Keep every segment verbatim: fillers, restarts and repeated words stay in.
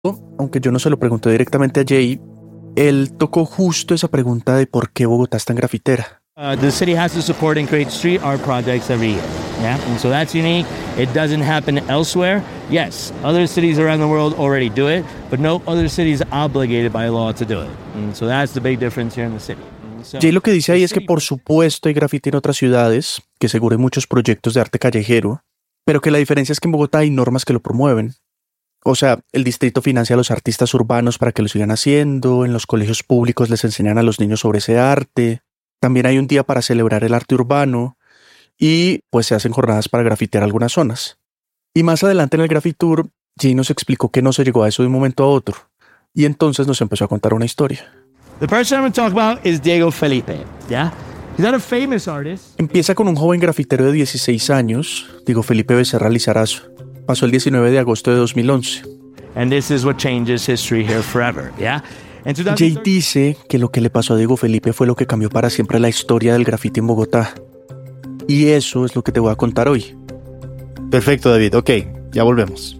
Aunque yo no se lo pregunté directamente a Jay, él tocó justo esa pregunta de por qué Bogotá es tan grafitera. Uh, the city has to support and create street art projects every year, yeah? And so that's unique. It doesn't happen elsewhere. Yes, other cities around the world already do it, but no other city is obligated by law to do it. And so that's the big difference here in the city. So, Jay lo que dice ahí es que por supuesto hay graffiti en otras ciudades, que seguro hay muchos proyectos de arte callejero, pero que la diferencia es que en Bogotá hay normas que lo promueven. O sea, el distrito financia a los artistas urbanos para que lo sigan haciendo, en los colegios públicos les enseñan a los niños sobre ese arte, también hay un día para celebrar el arte urbano y pues se hacen jornadas para grafitear algunas zonas. Y más adelante en el Graffitour, Jay nos explicó que no se llegó a eso de un momento a otro y entonces nos empezó a contar una historia. The person I'm going to talk about is Diego Felipe, yeah? He's not a famous artist. Empieza con un joven grafitero de dieciséis años, Diego Felipe Becerra Lizarazo. Pasó el diecinueve de agosto de dos mil once. And this is what changes history here forever, yeah? Jay dice que lo que le pasó a Diego Felipe fue lo que cambió para siempre la historia del grafiti en Bogotá. Y eso es lo que te voy a contar hoy. Perfecto, David. Ok, ya volvemos.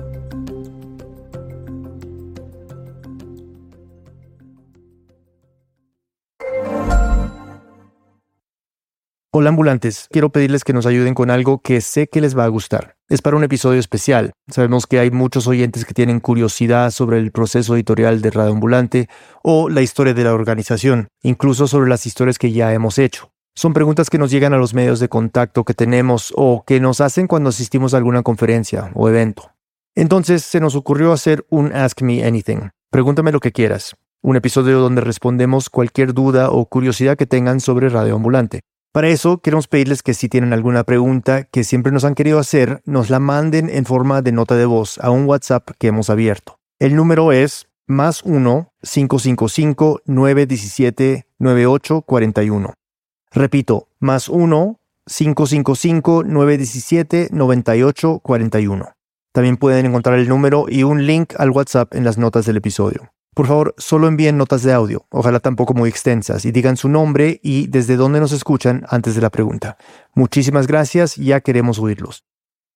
Hola ambulantes, quiero pedirles que nos ayuden con algo que sé que les va a gustar. Es para un episodio especial. Sabemos que hay muchos oyentes que tienen curiosidad sobre el proceso editorial de Radio Ambulante o la historia de la organización, incluso sobre las historias que ya hemos hecho. Son preguntas que nos llegan a los medios de contacto que tenemos o que nos hacen cuando asistimos a alguna conferencia o evento. Entonces se nos ocurrió hacer un Ask Me Anything. Pregúntame lo que quieras. Un episodio donde respondemos cualquier duda o curiosidad que tengan sobre Radio Ambulante. Para eso, queremos pedirles que si tienen alguna pregunta que siempre nos han querido hacer, nos la manden en forma de nota de voz a un WhatsApp que hemos abierto. El número es más uno cinco cinco cinco nueve uno siete nueve ocho cuatro uno. Repito, más uno cinco cinco cinco nueve uno siete nueve ocho cuatro uno. También pueden encontrar el número y un link al WhatsApp en las notas del episodio. Por favor, solo envíen notas de audio, ojalá tampoco muy extensas, y digan su nombre y desde dónde nos escuchan antes de la pregunta. Muchísimas gracias, ya queremos oírlos.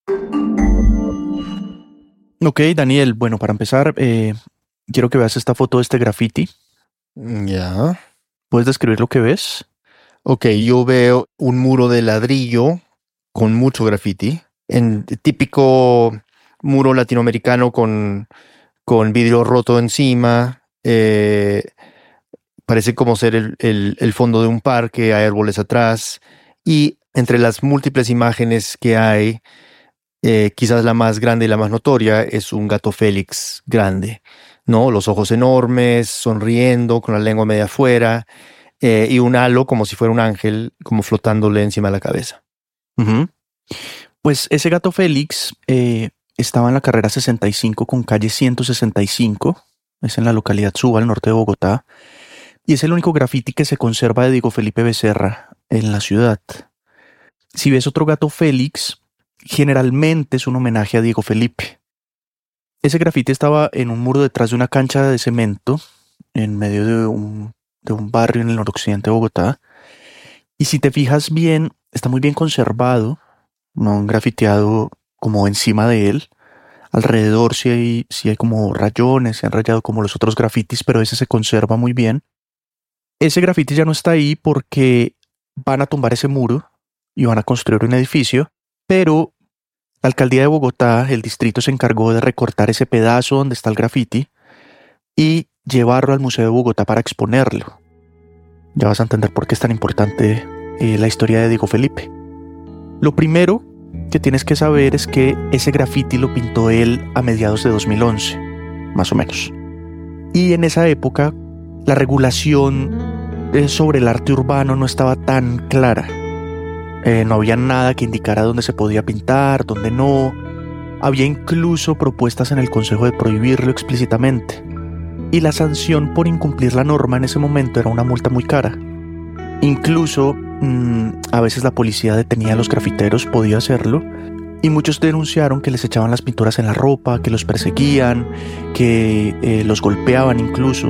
Ok, Daniel, bueno, para empezar, eh, quiero que veas esta foto de este graffiti. Ya. ¿Puedes describir lo que ves? Ok, yo veo un muro de ladrillo con mucho graffiti, en típico muro latinoamericano con... con vidrio roto encima, eh, parece como ser el, el, el fondo de un parque, hay árboles atrás, y entre las múltiples imágenes que hay, eh, quizás la más grande y la más notoria es un gato Félix grande, ¿no? Los ojos enormes, sonriendo, con la lengua media afuera, eh, y un halo como si fuera un ángel, como flotándole encima de la cabeza. Uh-huh. Pues ese gato Félix... Eh... estaba en la carrera sesenta y cinco con calle ciento sesenta y cinco, es en la localidad Suba, al norte de Bogotá, y es el único graffiti que se conserva de Diego Felipe Becerra en la ciudad. Si ves otro gato Félix, generalmente es un homenaje a Diego Felipe. Ese graffiti estaba en un muro detrás de una cancha de cemento, en medio de un, de un barrio en el noroccidente de Bogotá, y si te fijas bien, está muy bien conservado, no han grafiteado como encima de él. Alrededor sí hay, sí hay como rayones, se han rayado como los otros grafitis, pero ese se conserva muy bien. Ese grafiti ya no está ahí porque van a tumbar ese muro y van a construir un edificio, pero la alcaldía de Bogotá, el distrito, se encargó de recortar ese pedazo donde está el grafiti y llevarlo al Museo de Bogotá para exponerlo. Ya vas a entender por qué es tan importante eh, la historia de Diego Felipe. Lo primero que tienes que saber es que ese graffiti lo pintó él a mediados de dos mil once, más o menos. Y en esa época, la regulación eh, sobre el arte urbano no estaba tan clara. Eh, no había nada que indicara dónde se podía pintar, dónde no. Había incluso propuestas en el Consejo de prohibirlo explícitamente. Y la sanción por incumplir la norma en ese momento era una multa muy cara. Incluso mmm, a veces la policía detenía a los grafiteros, podía hacerlo, y muchos denunciaron que les echaban las pinturas en la ropa, que los perseguían, que eh, los golpeaban incluso.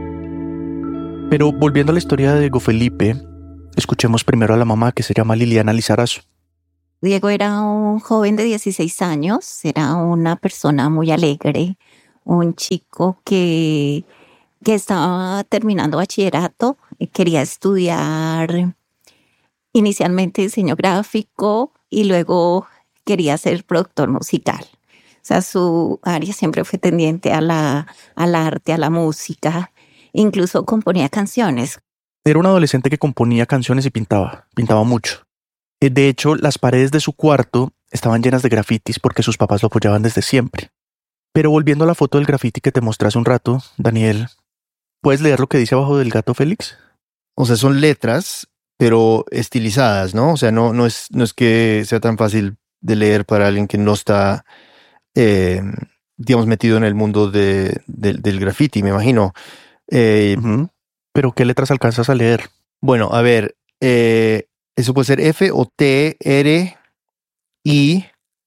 Pero volviendo a la historia de Diego Felipe, escuchemos primero a la mamá, que se llama Liliana Lizarazo. Diego era un joven de dieciséis años, era una persona muy alegre, un chico que, que estaba terminando bachillerato y quería estudiar inicialmente diseño gráfico y luego quería ser productor musical. O sea, su área siempre fue tendiente a la, al arte, a la música. Incluso componía canciones. Era un adolescente que componía canciones y pintaba, pintaba mucho. De hecho, las paredes de su cuarto estaban llenas de grafitis porque sus papás lo apoyaban desde siempre. Pero volviendo a la foto del grafiti que te mostré hace un rato, Daniel, ¿puedes leer lo que dice abajo del gato Félix? O sea, son letras, pero estilizadas, ¿no? O sea, no, no, es, no es que sea tan fácil de leer para alguien que no está, eh, digamos, metido en el mundo de, de, del grafiti, me imagino. Eh, uh-huh. ¿Pero qué letras alcanzas a leer? Bueno, a ver, eh, eso puede ser F o T, R, I,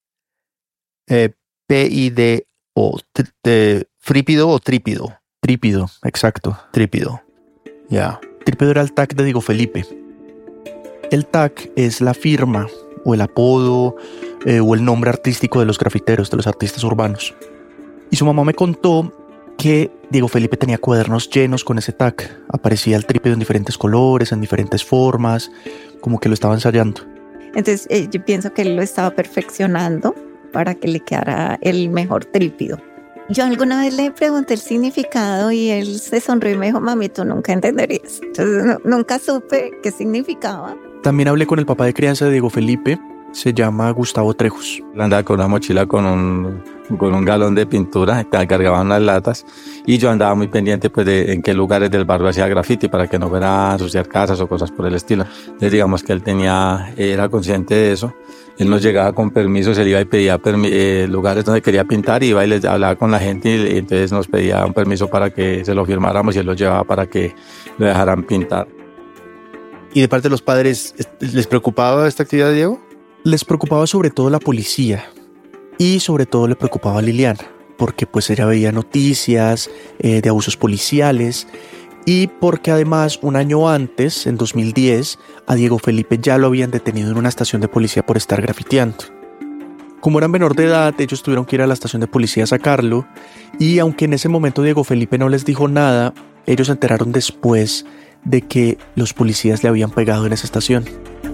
eh, P, I, D, O. T- t- ¿Frípido o trípido? Trípido, exacto. Trípido, ya. Yeah. Trípido era el tag de Diego Felipe. El tag es la firma o el apodo eh, o el nombre artístico de los grafiteros, de los artistas urbanos. Y su mamá me contó que Diego Felipe tenía cuadernos llenos con ese tag. Aparecía el trípido en diferentes colores, en diferentes formas, como que lo estaba ensayando. Entonces eh, yo pienso que él lo estaba perfeccionando para que le quedara el mejor trípido. Yo alguna vez le pregunté el significado y él se sonrió y me dijo, mami, tú nunca entenderías. Entonces no, nunca supe qué significaba. También hablé con el papá de crianza de Diego Felipe, se llama Gustavo Trejos. Él andaba con una mochila con un, con un galón de pintura, cargaba unas latas y yo andaba muy pendiente pues de en qué lugares del barrio hacía graffiti para que no fuera a ensuciar casas o cosas por el estilo. Entonces digamos que él tenía, era consciente de eso. Él nos llegaba con permisos, él iba y pedía permi- eh, lugares donde quería pintar, iba y les hablaba con la gente y, y entonces nos pedía un permiso para que se lo firmáramos y él lo llevaba para que lo dejaran pintar. ¿Y de parte de los padres les preocupaba esta actividad de Diego? Les preocupaba sobre todo la policía y sobre todo le preocupaba a Liliana, porque pues ella veía noticias eh, de abusos policiales y porque además un año antes, en dos mil diez, a Diego Felipe ya lo habían detenido en una estación de policía por estar grafiteando. Como era menor de edad, ellos tuvieron que ir a la estación de policía a sacarlo y aunque en ese momento Diego Felipe no les dijo nada, ellos se enteraron después de que los policías le habían pegado en esa estación.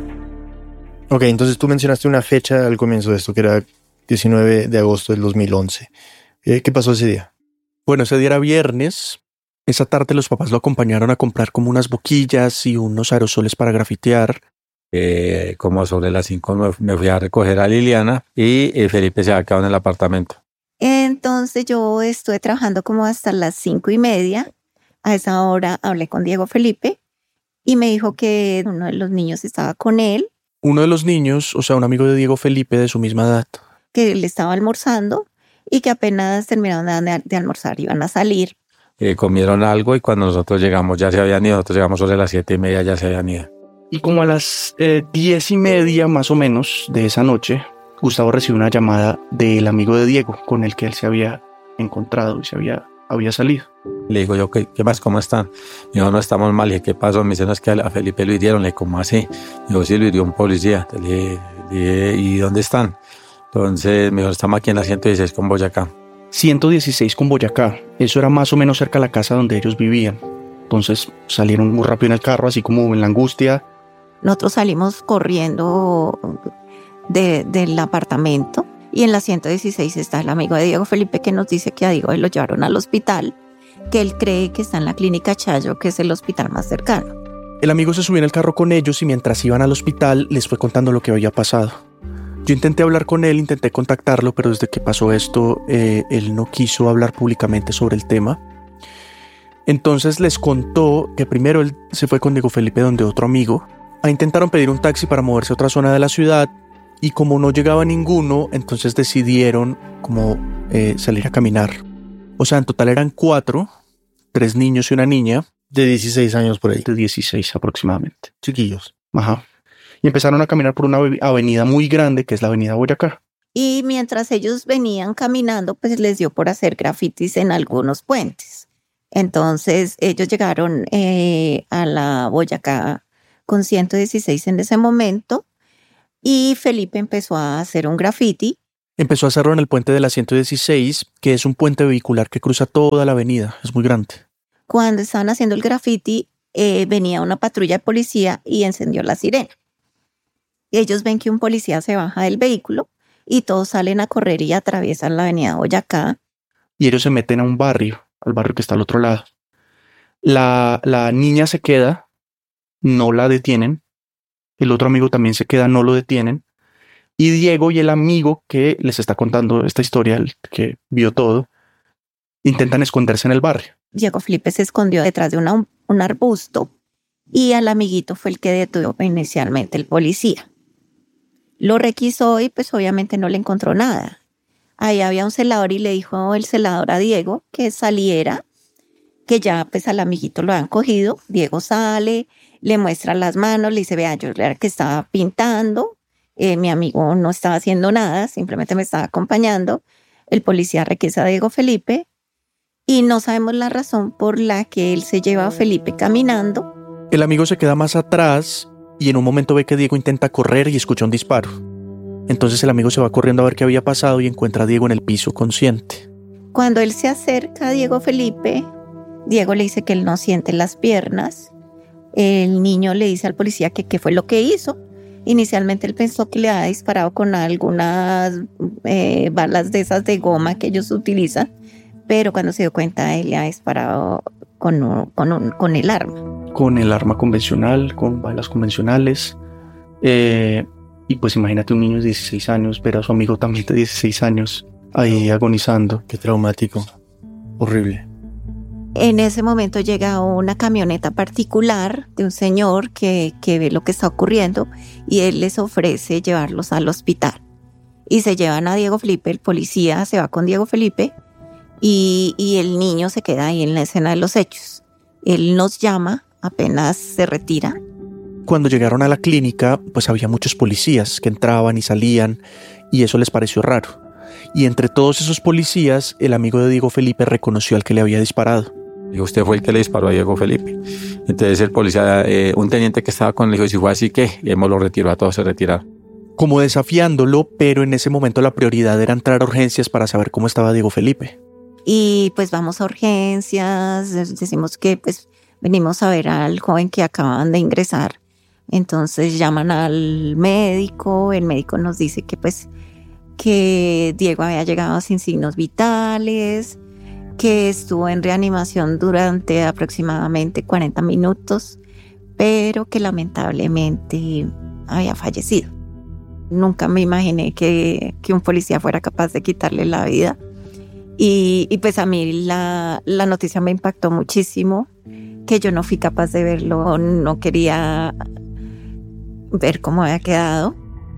Ok, entonces tú mencionaste una fecha al comienzo de esto, que era diecinueve de agosto del dos mil once. ¿Qué pasó ese día? Bueno, ese día era viernes. Esa tarde los papás lo acompañaron a comprar como unas boquillas y unos aerosoles para grafitear. Eh, como sobre las cinco me, me fui a recoger a Liliana y eh, Felipe se había quedado en el apartamento. Entonces yo estuve trabajando como hasta las cinco y media. A esa hora hablé con Diego Felipe y me dijo que uno de los niños estaba con él. Uno de los niños, o sea, un amigo de Diego Felipe de su misma edad. Que él estaba almorzando y que apenas terminaron de, de almorzar iban a salir. Eh, comieron algo y cuando nosotros llegamos ya se habían ido. Nosotros llegamos sobre las siete y media, ya se habían ido. Y como a las eh, diez y media más o menos de esa noche, Gustavo recibió una llamada del amigo de Diego con el que él se había encontrado y se había, había salido. Le digo yo, ¿qué, qué más? ¿Cómo están? Me dijo, no estamos mal. Le dije, ¿qué pasó? Me dice, no, es que a Felipe lo hirieron. Le dije, ¿cómo así? Me dijo, sí, lo hirió un policía. Le dije, le dije, ¿y dónde están? Entonces me dijo, estamos aquí en la ciento dieciséis con Boyacá. ciento dieciséis con Boyacá. Eso era más o menos cerca de la casa donde ellos vivían. Entonces salieron muy rápido en el carro, así como en la angustia. Nosotros salimos corriendo de, del apartamento y en la ciento dieciséis está el amigo de Diego Felipe que nos dice que a Diego lo llevaron al hospital, que él cree que está en la clínica Chayo, que es el hospital más cercano. El amigo se subió en el carro con ellos y mientras iban al hospital les fue contando lo que había pasado. Yo intenté hablar con él, intenté contactarlo, pero desde que pasó esto, eh, él no quiso hablar públicamente sobre el tema. Entonces les contó que primero él se fue con Diego Felipe donde otro amigo. Ahí intentaron pedir un taxi para moverse a otra zona de la ciudad y como no llegaba ninguno, entonces decidieron como eh, salir a caminar. O sea, en total eran cuatro, tres niños y una niña. De dieciséis años por ahí. De dieciséis aproximadamente. Chiquillos. Ajá. Y empezaron a caminar por una avenida muy grande, que es la avenida Boyacá. Y mientras ellos venían caminando, pues les dio por hacer grafitis en algunos puentes. Entonces ellos llegaron eh, a la Boyacá con ciento dieciséis en ese momento y Felipe empezó a hacer un grafiti. Empezó a hacerlo en el puente de la ciento dieciséis, que es un puente vehicular que cruza toda la avenida. Es muy grande. Cuando estaban haciendo el graffiti, eh, venía una patrulla de policía y encendió la sirena. Ellos ven que un policía se baja del vehículo y todos salen a correr y atraviesan la avenida Boyacá. Y ellos se meten a un barrio, al barrio que está al otro lado. La, la niña se queda, no la detienen. El otro amigo también se queda, no lo detienen. Y Diego y el amigo que les está contando esta historia, el que vio todo, intentan esconderse en el barrio. Diego Felipe se escondió detrás de una, un arbusto y al amiguito fue el que detuvo inicialmente el policía. Lo requisó y pues obviamente no le encontró nada. Ahí había un celador y le dijo el celador a Diego que saliera, que ya pues al amiguito lo han cogido. Diego sale, le muestra las manos, le dice, vea, yo era que estaba pintando. Eh, mi amigo no estaba haciendo nada, simplemente me estaba acompañando. El policía requisa a Diego Felipe y no sabemos la razón por la que él se lleva a Felipe caminando. El amigo se queda más atrás y en un momento ve que Diego intenta correr y escucha un disparo. Entonces el amigo se va corriendo a ver qué había pasado y encuentra a Diego en el piso consciente. Cuando él se acerca a Diego Felipe, Diego le dice que él no siente las piernas. El niño le dice al policía que qué fue lo que hizo. Inicialmente él pensó que le había disparado con algunas eh, balas de esas de goma que ellos utilizan, pero cuando se dio cuenta él le ha disparado con, un, con, un, con el arma. Con el arma convencional, con balas convencionales. Eh, y pues imagínate un niño de dieciséis años, ver a su amigo también de dieciséis años ahí agonizando. Qué traumático. Horrible. En ese momento llega una camioneta particular de un señor que, que ve lo que está ocurriendo y él les ofrece llevarlos al hospital. Y se llevan a Diego Felipe, el policía se va con Diego Felipe y, y el niño se queda ahí en la escena de los hechos. Él nos llama apenas se retira. Cuando llegaron a la clínica, pues había muchos policías que entraban y salían y eso les pareció raro. Y entre todos esos policías, el amigo de Diego Felipe reconoció al que le había disparado. Dijo, usted fue el que le disparó a Diego Felipe. Entonces el policía, eh, un teniente que estaba con él, le dijo, si fue así, ¿qué? Y hemos lo retiró, a todos se retiraron. Como desafiándolo, pero en ese momento la prioridad era entrar a urgencias para saber cómo estaba Diego Felipe. Y pues vamos a urgencias, decimos que pues venimos a ver al joven que acaban de ingresar. Entonces llaman al médico, el médico nos dice que pues que Diego había llegado sin signos vitales, que estuvo en reanimación durante aproximadamente cuarenta minutos, pero que lamentablemente había fallecido. Nunca me imaginé que, que un policía fuera capaz de quitarle la vida. Y, y pues a mí la, la noticia me impactó muchísimo, que yo no fui capaz de verlo, no quería ver cómo había quedado.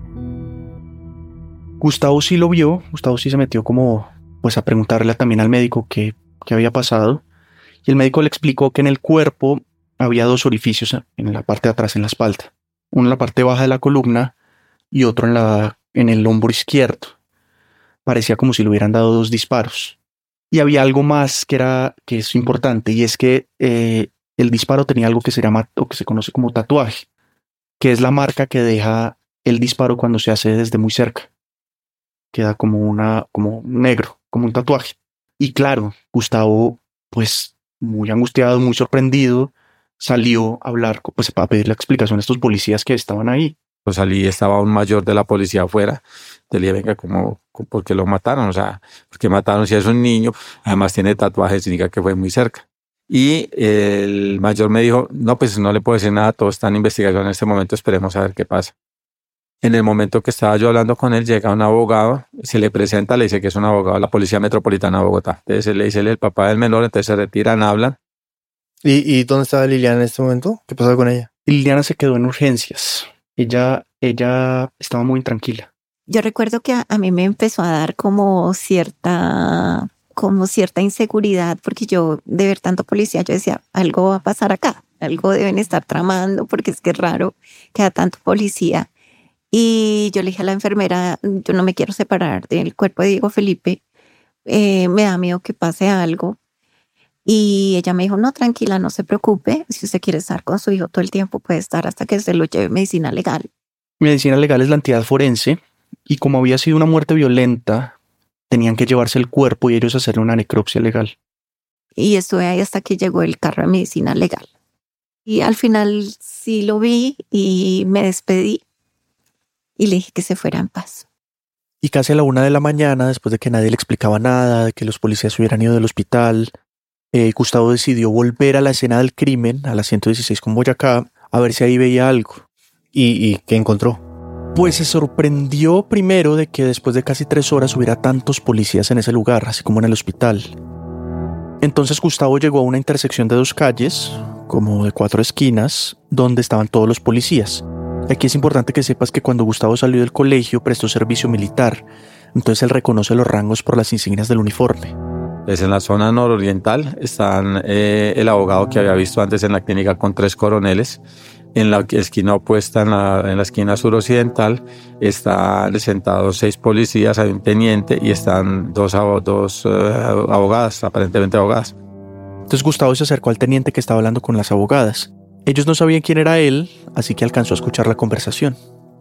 Gustavo sí lo vio, Gustavo sí se metió como pues a preguntarle también al médico qué, qué había pasado. Y el médico le explicó que en el cuerpo había dos orificios en la parte de atrás, en la espalda. Uno en la parte baja de la columna y otro en, la, en el hombro izquierdo. Parecía como si le hubieran dado dos disparos. Y había algo más que, era, que es importante, y es que eh, el disparo tenía algo que se llama, o que se conoce como tatuaje, que es la marca que deja el disparo cuando se hace desde muy cerca. Queda como una, como negro, como un tatuaje. Y claro, Gustavo, pues muy angustiado, muy sorprendido, salió a hablar, pues para pedir la explicación a estos policías que estaban ahí. Pues salí, estaba un mayor de la policía afuera. Le dije, venga, ¿cómo, ¿por qué lo mataron? O sea, ¿por qué mataron si es un niño? Además tiene tatuajes, significa que fue muy cerca. Y el mayor me dijo, no, pues no le puedo decir nada, todo está en investigación en este momento, esperemos a ver qué pasa. En el momento que estaba yo hablando con él, llega un abogado, se le presenta, le dice que es un abogado de la Policía Metropolitana de Bogotá. Entonces él le dice, él es el papá del menor, entonces se retiran, hablan. ¿Y, y dónde estaba Liliana en este momento? ¿Qué pasó con ella? Liliana se quedó en urgencias. Ella, ella estaba muy intranquila. Yo recuerdo que a, a mí me empezó a dar como cierta, como cierta inseguridad, porque yo de ver tanto policía, yo decía, algo va a pasar acá, algo deben estar tramando, porque es que es raro que haya tanto policía. Y yo le dije a la enfermera, yo no me quiero separar del cuerpo de Diego Felipe, eh, me da miedo que pase algo. Y ella me dijo, no, tranquila, no se preocupe, si usted quiere estar con su hijo todo el tiempo, puede estar hasta que se lo lleve medicina legal. Medicina legal es la entidad forense y como había sido una muerte violenta, tenían que llevarse el cuerpo y ellos hacerle una necropsia legal. Y estuve ahí hasta que llegó el carro de medicina legal. Y al final sí lo vi y me despedí y le dije que se fuera en paz. Y casi a la una de la mañana, después de que nadie le explicaba nada, de que los policías hubieran ido del hospital, eh, Gustavo decidió volver a la escena del crimen, a la ciento dieciséis con Boyacá, a ver si ahí veía algo. ¿Y, y qué encontró? Pues se sorprendió primero de que después de casi tres horas hubiera tantos policías en ese lugar, así como en el hospital. Entonces Gustavo llegó a una intersección de dos calles, como de cuatro esquinas, donde estaban todos los policías. Aquí es importante que sepas que cuando Gustavo salió del colegio prestó servicio militar, entonces él reconoce los rangos por las insignias del uniforme. Pues en la zona nororiental están eh, el abogado que había visto antes en la clínica con tres coroneles. En la esquina opuesta, en la, en la esquina suroccidental, están sentados seis policías, hay un teniente y están dos, dos uh, abogadas, aparentemente abogadas. Entonces Gustavo se acercó al teniente que estaba hablando con las abogadas. Ellos no sabían quién era él, así que alcanzó a escuchar la conversación.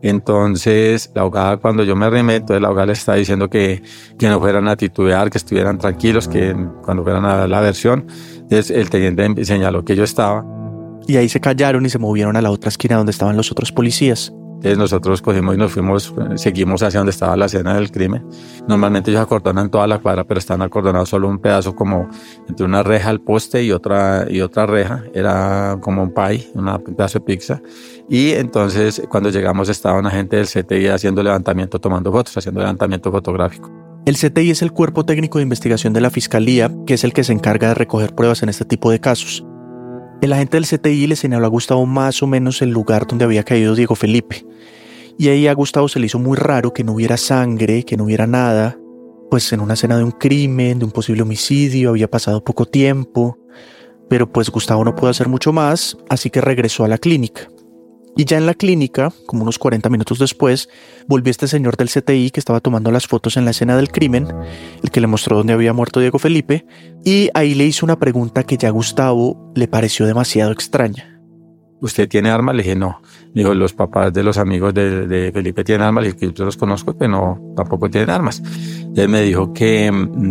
Entonces la abogada, cuando yo me arrimé, entonces la abogada le está diciendo que, que no fueran a titubear, que estuvieran tranquilos, que cuando fueran a la versión. Entonces el teniente señaló que yo estaba. Y ahí se callaron y se movieron a la otra esquina donde estaban los otros policías. Entonces nosotros cogimos y nos fuimos, seguimos hacia donde estaba la escena del crimen. Normalmente ellos acordonan toda la cuadra, pero están acordonados solo un pedazo, como entre una reja al poste y otra, y otra reja. Era como un pie, un pedazo de pizza. Y entonces cuando llegamos estaba una gente del C T I haciendo levantamiento, tomando fotos, haciendo levantamiento fotográfico. El C T I es el Cuerpo Técnico de Investigación de la Fiscalía, que es el que se encarga de recoger pruebas en este tipo de casos. El agente del C T I le señaló a Gustavo más o menos el lugar donde había caído Diego Felipe. Y ahí a Gustavo se le hizo muy raro que no hubiera sangre, que no hubiera nada. Pues en una escena de un crimen, de un posible homicidio, había pasado poco tiempo. Pero pues Gustavo no pudo hacer mucho más, así que regresó a la clínica. Y ya en la clínica, como unos cuarenta minutos después, volvió este señor del C T I que estaba tomando las fotos en la escena del crimen, el que le mostró dónde había muerto Diego Felipe, y ahí le hizo una pregunta que ya a Gustavo le pareció demasiado extraña. ¿Usted tiene armas? Le dije, no. Dijo, los papás de los amigos de, de Felipe tienen armas. Le dije, yo los conozco, pero no, tampoco tienen armas. Entonces me dijo que,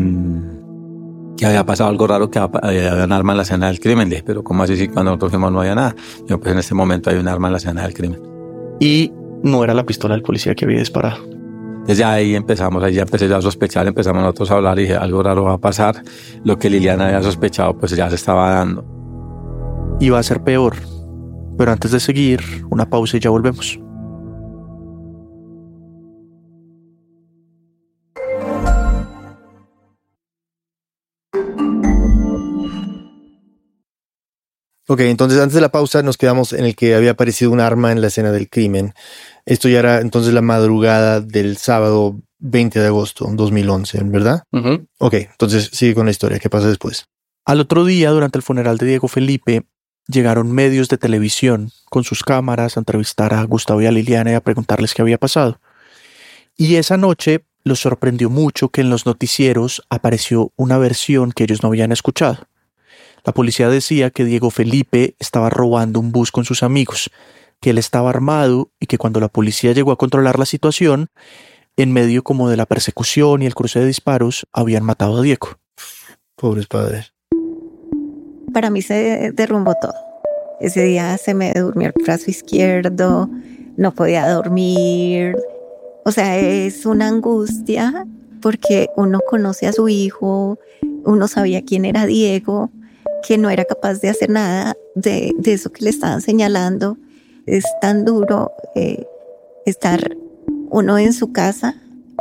mmm, que había pasado algo raro, que había un arma en la escena del crimen. Le dije, pero ¿cómo así si cuando nosotros fuimos no había nada? Dijo, pues en este momento hay un arma en la escena del crimen. Y no era la pistola del policía que había disparado. Entonces ya ahí empezamos, ahí ya empecé yo a sospechar, empezamos nosotros a hablar y dije, algo raro va a pasar. Lo que Liliana había sospechado, pues ya se estaba dando. Iba a ser peor. Pero antes de seguir, una pausa y ya volvemos. Ok, entonces antes de la pausa nos quedamos en el que había aparecido un arma en la escena del crimen. Esto ya era entonces la madrugada del sábado veinte de agosto de dos mil once, ¿verdad? Uh-huh. Ok, entonces sigue con la historia. ¿Qué pasa después? Al otro día, durante el funeral de Diego Felipe, llegaron medios de televisión con sus cámaras a entrevistar a Gustavo y a Liliana y a preguntarles qué había pasado. Y esa noche los sorprendió mucho que en los noticieros apareció una versión que ellos no habían escuchado. La policía decía que Diego Felipe estaba robando un bus con sus amigos, que él estaba armado y que cuando la policía llegó a controlar la situación, en medio como de la persecución y el cruce de disparos, habían matado a Diego. Pobres padres. Para mí se derrumbó todo. Ese día se me durmió el brazo izquierdo, no podía dormir. O sea, es una angustia porque uno conoce a su hijo, uno sabía quién era Diego, que no era capaz de hacer nada de, de eso que le estaban señalando. Es tan duro eh, estar uno en su casa,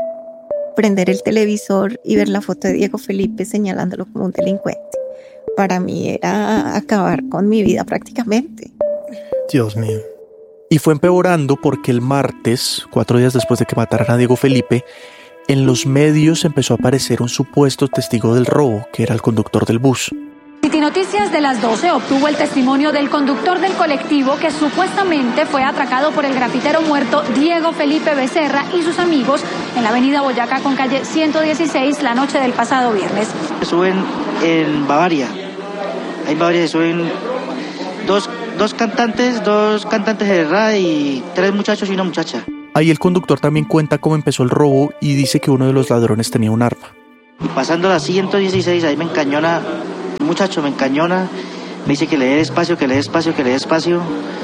prender el televisor y ver la foto de Diego Felipe señalándolo como un delincuente. Para mí era acabar con mi vida prácticamente. Dios mío. Y fue empeorando porque el martes, cuatro días después de que mataran a Diego Felipe, en los medios empezó a aparecer un supuesto testigo del robo, que era el conductor del bus. City Noticias de las doce obtuvo el testimonio del conductor del colectivo que supuestamente fue atracado por el grafitero muerto Diego Felipe Becerra y sus amigos en la avenida Boyacá con calle ciento dieciséis la noche del pasado viernes. Suben en Bavaria. Ahí en Bavaria suben dos, dos cantantes, dos cantantes de rap y tres muchachos y una muchacha. Ahí el conductor también cuenta cómo empezó el robo y dice que uno de los ladrones tenía un arma. Y pasando la ciento dieciséis, ahí me encañona, un muchacho me encañona, me dice que le dé despacio, que le dé despacio, que le dé despacio.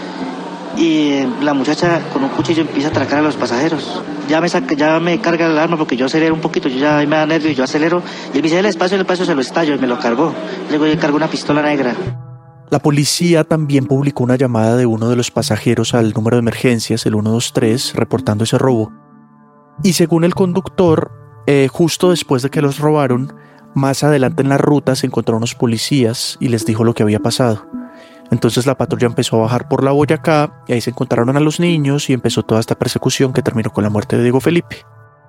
Y la muchacha con un cuchillo empieza a atracar a los pasajeros. Ya me saca, ya me carga el arma porque yo acelero un poquito, yo ya me da nervio y yo acelero. Y él me dice, el espacio, el espacio, se lo estallo y me lo cargó. Luego yo cargo una pistola negra. La policía también publicó una llamada de uno de los pasajeros al número de emergencias, el ciento veintitrés, reportando ese robo. Y según el conductor, eh, justo después de que los robaron, más adelante en la ruta se encontraron unos policías y les dijo lo que había pasado. Entonces la patrulla empezó a bajar por la Boyacá y ahí se encontraron a los niños y empezó toda esta persecución que terminó con la muerte de Diego Felipe.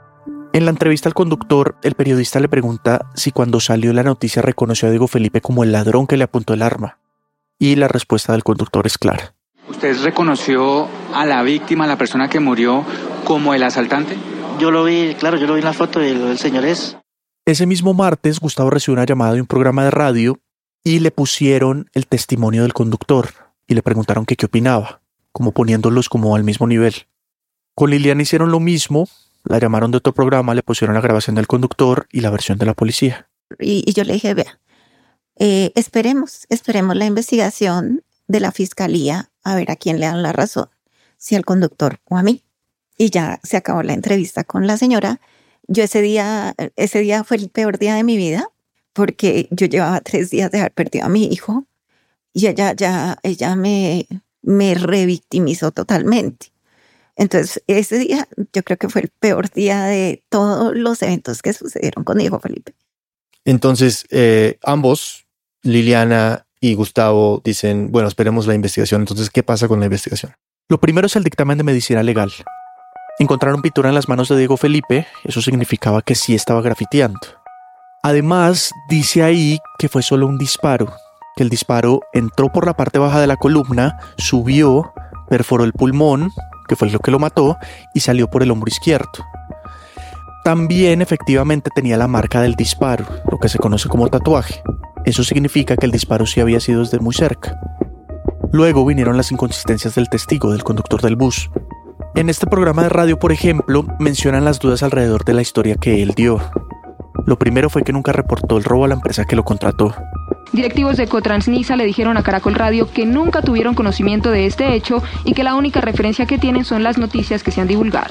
En la entrevista al conductor, el periodista le pregunta si cuando salió la noticia reconoció a Diego Felipe como el ladrón que le apuntó el arma. Y la respuesta del conductor es clara. ¿Usted reconoció a la víctima, a la persona que murió, como el asaltante? Yo lo vi, claro, yo lo vi en la foto y el señor es. Ese mismo martes, Gustavo recibió una llamada de un programa de radio y le pusieron el testimonio del conductor y le preguntaron que qué opinaba, como poniéndolos como al mismo nivel. Con Liliana hicieron lo mismo, la llamaron de otro programa, le pusieron la grabación del conductor y la versión de la policía. Y, y yo le dije, vea, eh, esperemos, esperemos la investigación de la fiscalía a ver a quién le dan la razón, si al conductor o a mí. Y ya se acabó la entrevista con la señora. Yo ese día, ese día fue el peor día de mi vida, porque yo llevaba tres días de haber perdido a mi hijo y ella ya ella me, me revictimizó totalmente. Entonces, ese día yo creo que fue el peor día de todos los eventos que sucedieron con Diego Felipe. Entonces, eh, ambos, Liliana y Gustavo, dicen, bueno, esperemos la investigación. Entonces, ¿qué pasa con la investigación? Lo primero es el dictamen de medicina legal. Encontraron pintura en las manos de Diego Felipe, eso significaba que sí estaba grafiteando. Además, dice ahí que fue solo un disparo, que el disparo entró por la parte baja de la columna, subió, perforó el pulmón, que fue lo que lo mató, y salió por el hombro izquierdo. También efectivamente tenía la marca del disparo, lo que se conoce como tatuaje. Eso significa que el disparo sí había sido desde muy cerca. Luego vinieron las inconsistencias del testigo, del conductor del bus. En este programa de radio, por ejemplo, mencionan las dudas alrededor de la historia que él dio. Lo primero fue que nunca reportó el robo a la empresa que lo contrató. Directivos de Ecotransnisa le dijeron a Caracol Radio que nunca tuvieron conocimiento de este hecho y que la única referencia que tienen son las noticias que se han divulgado.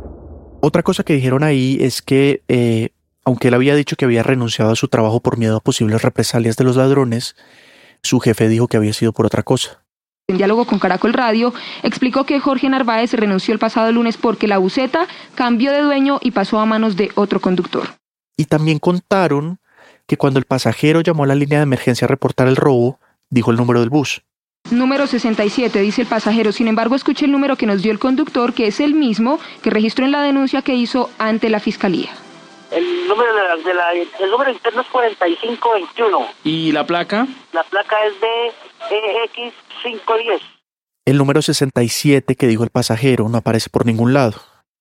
Otra cosa que dijeron ahí es que, eh, aunque él había dicho que había renunciado a su trabajo por miedo a posibles represalias de los ladrones, su jefe dijo que había sido por otra cosa. En diálogo con Caracol Radio, explicó que Jorge Narváez renunció el pasado lunes porque la buseta cambió de dueño y pasó a manos de otro conductor. Y también contaron que cuando el pasajero llamó a la línea de emergencia a reportar el robo, dijo el número del bus. Número sesenta y siete, dice el pasajero. Sin embargo, escuché el número que nos dio el conductor, que es el mismo que registró en la denuncia que hizo ante la fiscalía. El número, de la, de la, el número interno es cuarenta y cinco veintiuno. ¿Y la placa? La placa es de E X quinientos diez. El número sesenta y siete que dijo el pasajero no aparece por ningún lado.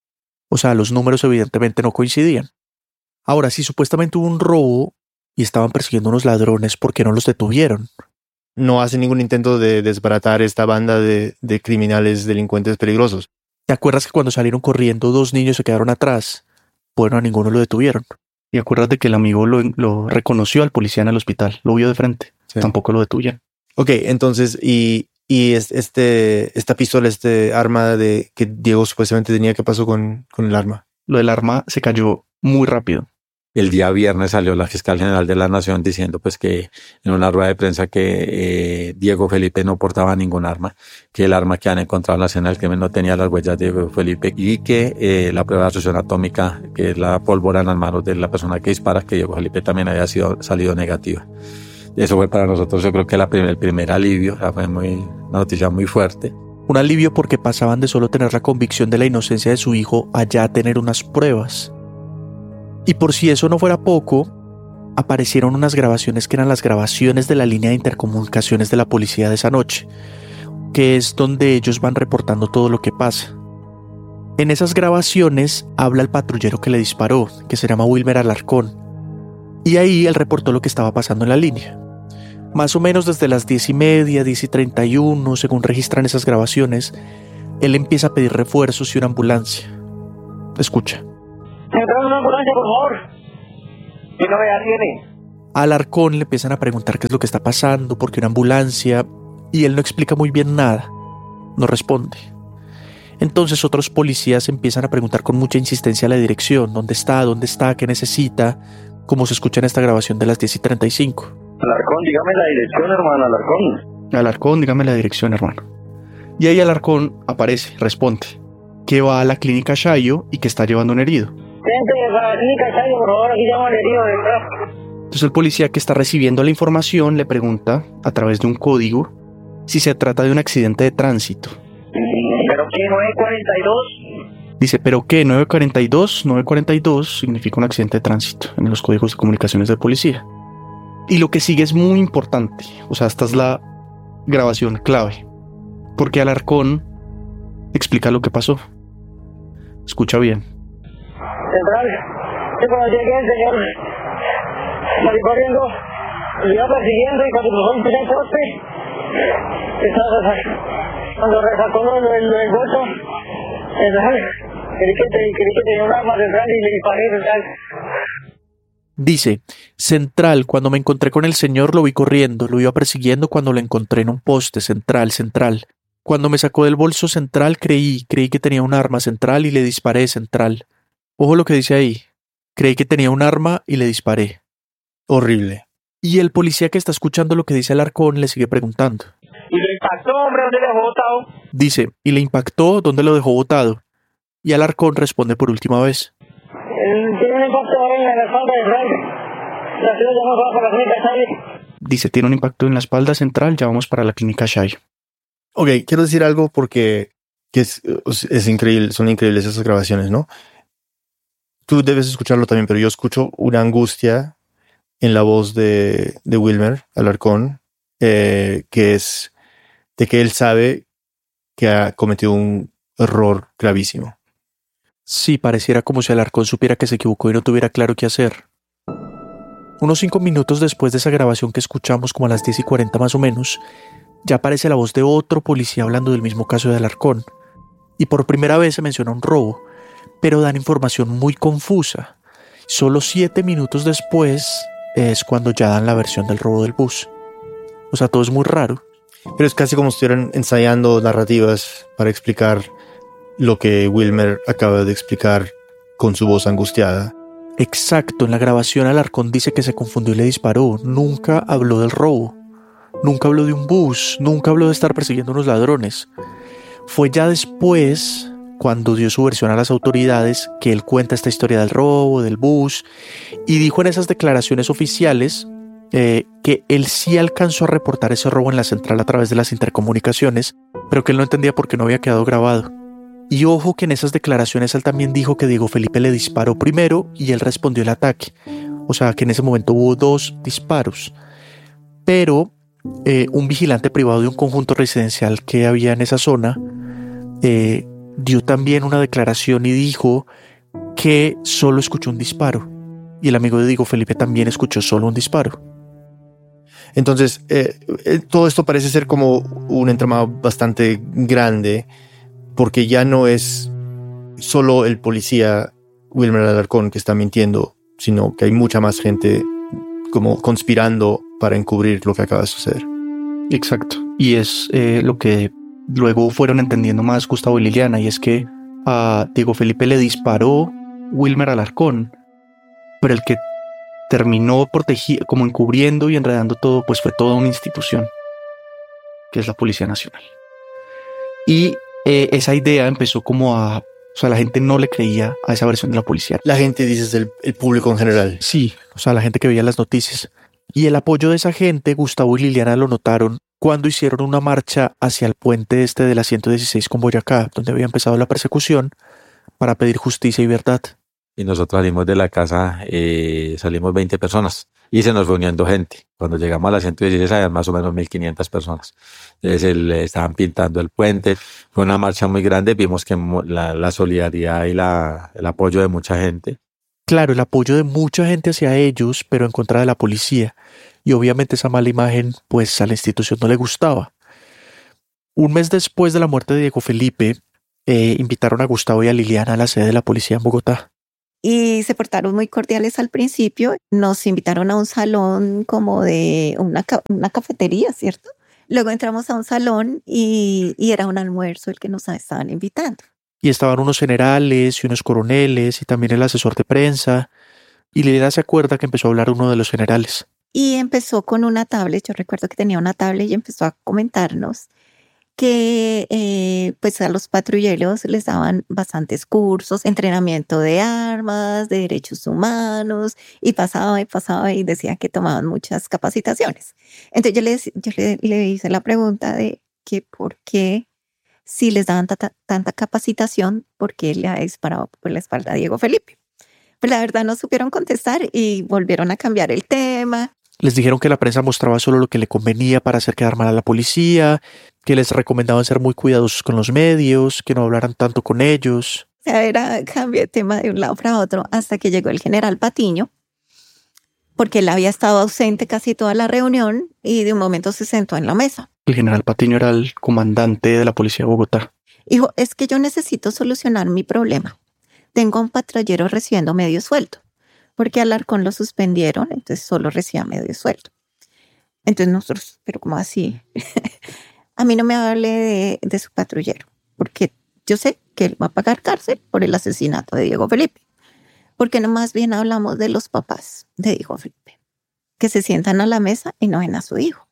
O sea, los números evidentemente no coincidían. Ahora, si supuestamente hubo un robo y estaban persiguiendo a unos ladrones, ¿por qué no los detuvieron? No hacen ningún intento de desbaratar esta banda de, de criminales delincuentes peligrosos. ¿Te acuerdas que cuando salieron corriendo dos niños se quedaron atrás? Bueno, a ninguno lo detuvieron. Y acuérdate que el amigo lo, lo reconoció al policía en el hospital, lo vio de frente. Sí. Tampoco lo detuvieron. Ok, entonces, y, y este, esta pistola, este arma de que Diego supuestamente tenía, ¿qué pasó con, con el arma? Lo del arma se cayó muy rápido. El día viernes salió la fiscal general de la Nación diciendo pues que en una rueda de prensa que eh, Diego Felipe no portaba ningún arma, que el arma que han encontrado en la escena del crimen no tenía las huellas de Diego Felipe y que eh, la prueba de asociación atómica, que es la pólvora en las manos de la persona que dispara, que Diego Felipe también había sido, salido negativa. Eso fue para nosotros, yo creo que la primer, el primer alivio, o sea, fue muy, una noticia muy fuerte. Un alivio porque pasaban de solo tener la convicción de la inocencia de su hijo a ya tener unas pruebas. Y por si eso no fuera poco, aparecieron unas grabaciones que eran las grabaciones de la línea de intercomunicaciones de la policía de esa noche, que es donde ellos van reportando todo lo que pasa. En esas grabaciones habla el patrullero que le disparó, que se llama Wilmer Alarcón, y ahí él reportó lo que estaba pasando en la línea. Más o menos desde las diez y media, diez y treinta y uno, según registran esas grabaciones, él empieza a pedir refuerzos y una ambulancia. Escucha. Central, una ambulancia, por favor. ¿Qué novedad tiene? A Alarcón le empiezan a preguntar qué es lo que está pasando, por qué una ambulancia, y él no explica muy bien nada. No responde. Entonces otros policías empiezan a preguntar con mucha insistencia la dirección, dónde está, dónde está, qué necesita, como se escucha en esta grabación de las diez y treinta y cinco. Alarcón, dígame la dirección, hermano, Alarcón. Alarcón, dígame la dirección, hermano. Y ahí Alarcón aparece, responde, que va a la clínica Shayo y que está llevando un herido. Gente, para la clínica Shayo, por favor, aquí llamo al herido, ¿verdad? Entonces el policía que está recibiendo la información le pregunta, a través de un código, si se trata de un accidente de tránsito. ¿Pero qué? ¿nueve cuarenta y dos? Dice, ¿pero qué? ¿nueve cuarenta y dos? nueve cuarenta y dos significa un accidente de tránsito en los códigos de comunicaciones de policía. Y lo que sigue es muy importante. O sea, esta es la grabación clave. Porque Alarcón explica lo que pasó. Escucha bien. Central, yo cuando llegué, el señor salí corriendo, lo iba persiguiendo y cuando cruzó un primer poste, estaba, cuando resacó lo del bolso, creí que, creí que tenía un arma central y le disparé central. Dice, Central, cuando me encontré con el señor lo vi corriendo, lo iba persiguiendo cuando lo encontré en un poste, Central, Central. Cuando me sacó del bolso Central creí, creí que tenía un arma, Central, y le disparé, Central. Ojo lo que dice ahí, creí que tenía un arma y le disparé. Horrible. Y el policía que está escuchando lo que dice Alarcón le sigue preguntando. ¿Y le impactó, hombre? ¿Dónde le dejó botado? Dice, ¿y le impactó? ¿Dónde lo dejó botado? Y Alarcón responde por última vez. Él tiene un impacto en la espalda de Frank. La ciudad ya vamos para la clínica Shayo. Dice, tiene un impacto en la espalda central, ya vamos para la clínica Shayo. Ok, quiero decir algo porque que es, es increíble, son increíbles esas grabaciones, ¿no? Tú debes escucharlo también, pero yo escucho una angustia en la voz de, de Wilmer Alarcón, eh, que es de que él sabe que ha cometido un error gravísimo. Sí, pareciera como si Alarcón supiera que se equivocó y no tuviera claro qué hacer. Unos cinco minutos después de esa grabación que escuchamos, como a las diez y cuarenta más o menos, ya aparece la voz de otro policía hablando del mismo caso de Alarcón. Y por primera vez se menciona un robo, pero dan información muy confusa. Solo siete minutos después es cuando ya dan la versión del robo del bus. O sea, todo es muy raro. Pero es casi como si estuvieran ensayando narrativas para explicar lo que Wilmer acaba de explicar con su voz angustiada. Exacto, en la grabación Alarcón dice que se confundió y le disparó. Nunca habló del robo. Nunca habló de un bus. Nunca habló de estar persiguiendo a unos ladrones. Fue ya después, cuando dio su versión a las autoridades, que él cuenta esta historia del robo, del bus, y dijo en esas declaraciones oficiales eh, que él sí alcanzó a reportar ese robo en la central a través de las intercomunicaciones, pero que él no entendía por qué no había quedado grabado. Y ojo que en esas declaraciones él también dijo que Diego Felipe le disparó primero y él respondió el ataque. O sea, que en ese momento hubo dos disparos. Pero eh, un vigilante privado de un conjunto residencial que había en esa zona eh, dio también una declaración y dijo que solo escuchó un disparo. Y el amigo de Diego Felipe también escuchó solo un disparo. Entonces, eh, eh, todo esto parece ser como un entramado bastante grande, porque ya no es solo el policía Wilmer Alarcón que está mintiendo, sino que hay mucha más gente como conspirando para encubrir lo que acaba de suceder. Exacto. Y es eh, lo que luego fueron entendiendo más Gustavo y Liliana, y es que a Diego Felipe le disparó Wilmer Alarcón, pero el que terminó protegido, como encubriendo y enredando todo, pues fue toda una institución, que es la Policía Nacional. Y eh, esa idea empezó como a... O sea, la gente no le creía a esa versión de la policía. La gente, dices, el, el público en general. Sí, o sea, la gente que veía las noticias. Y el apoyo de esa gente, Gustavo y Liliana lo notaron cuando hicieron una marcha hacia el puente este de la ciento dieciséis con Boyacá, donde había empezado la persecución, para pedir justicia y verdad. Y nosotros salimos de la casa, eh, salimos veinte personas y se nos fue uniendo gente. Cuando llegamos a la ciento dieciséis había más o menos mil quinientas personas. Entonces el, estaban pintando el puente. Fue una marcha muy grande. Vimos que la, la solidaridad y la, el apoyo de mucha gente. Claro, el apoyo de mucha gente hacia ellos, pero en contra de la policía. Y obviamente esa mala imagen, pues a la institución no le gustaba. Un mes después de la muerte de Diego Felipe, eh, invitaron a Gustavo y a Liliana a la sede de la policía en Bogotá. Y se portaron muy cordiales al principio. Nos invitaron a un salón como de una, ca- una cafetería, ¿cierto? Luego entramos a un salón y, y era un almuerzo el que nos estaban invitando. Y estaban unos generales y unos coroneles y también el asesor de prensa. Y Liliana se acuerda que empezó a hablar uno de los generales. Y empezó con una tablet, yo recuerdo que tenía una tablet y empezó a comentarnos que eh, pues a los patrulleros les daban bastantes cursos, entrenamiento de armas, de derechos humanos, y pasaba y pasaba y decía que tomaban muchas capacitaciones. Entonces yo le, yo le, le hice la pregunta de que por qué, si les daban tata, tanta capacitación, ¿por qué le ha disparado por la espalda a Diego Felipe? Pues la verdad no supieron contestar y volvieron a cambiar el tema. Les dijeron que la prensa mostraba solo lo que le convenía para hacer quedar mal a la policía, que les recomendaban ser muy cuidadosos con los medios, que no hablaran tanto con ellos. O sea, era cambio de tema de un lado para otro hasta que llegó el general Patiño, porque él había estado ausente casi toda la reunión y de un momento se sentó en la mesa. El general Patiño era el comandante de la policía de Bogotá. Dijo, es que yo necesito solucionar mi problema. Tengo un patrullero recibiendo medio sueldo, porque Alarcón lo suspendieron, entonces solo recibía medio sueldo. Entonces nosotros, pero ¿cómo así? A mí no me hable de, de su patrullero, porque yo sé que él va a pagar cárcel por el asesinato de Diego Felipe. Porque no más bien hablamos de los papás de Diego Felipe, que se sientan a la mesa y no ven a su hijo,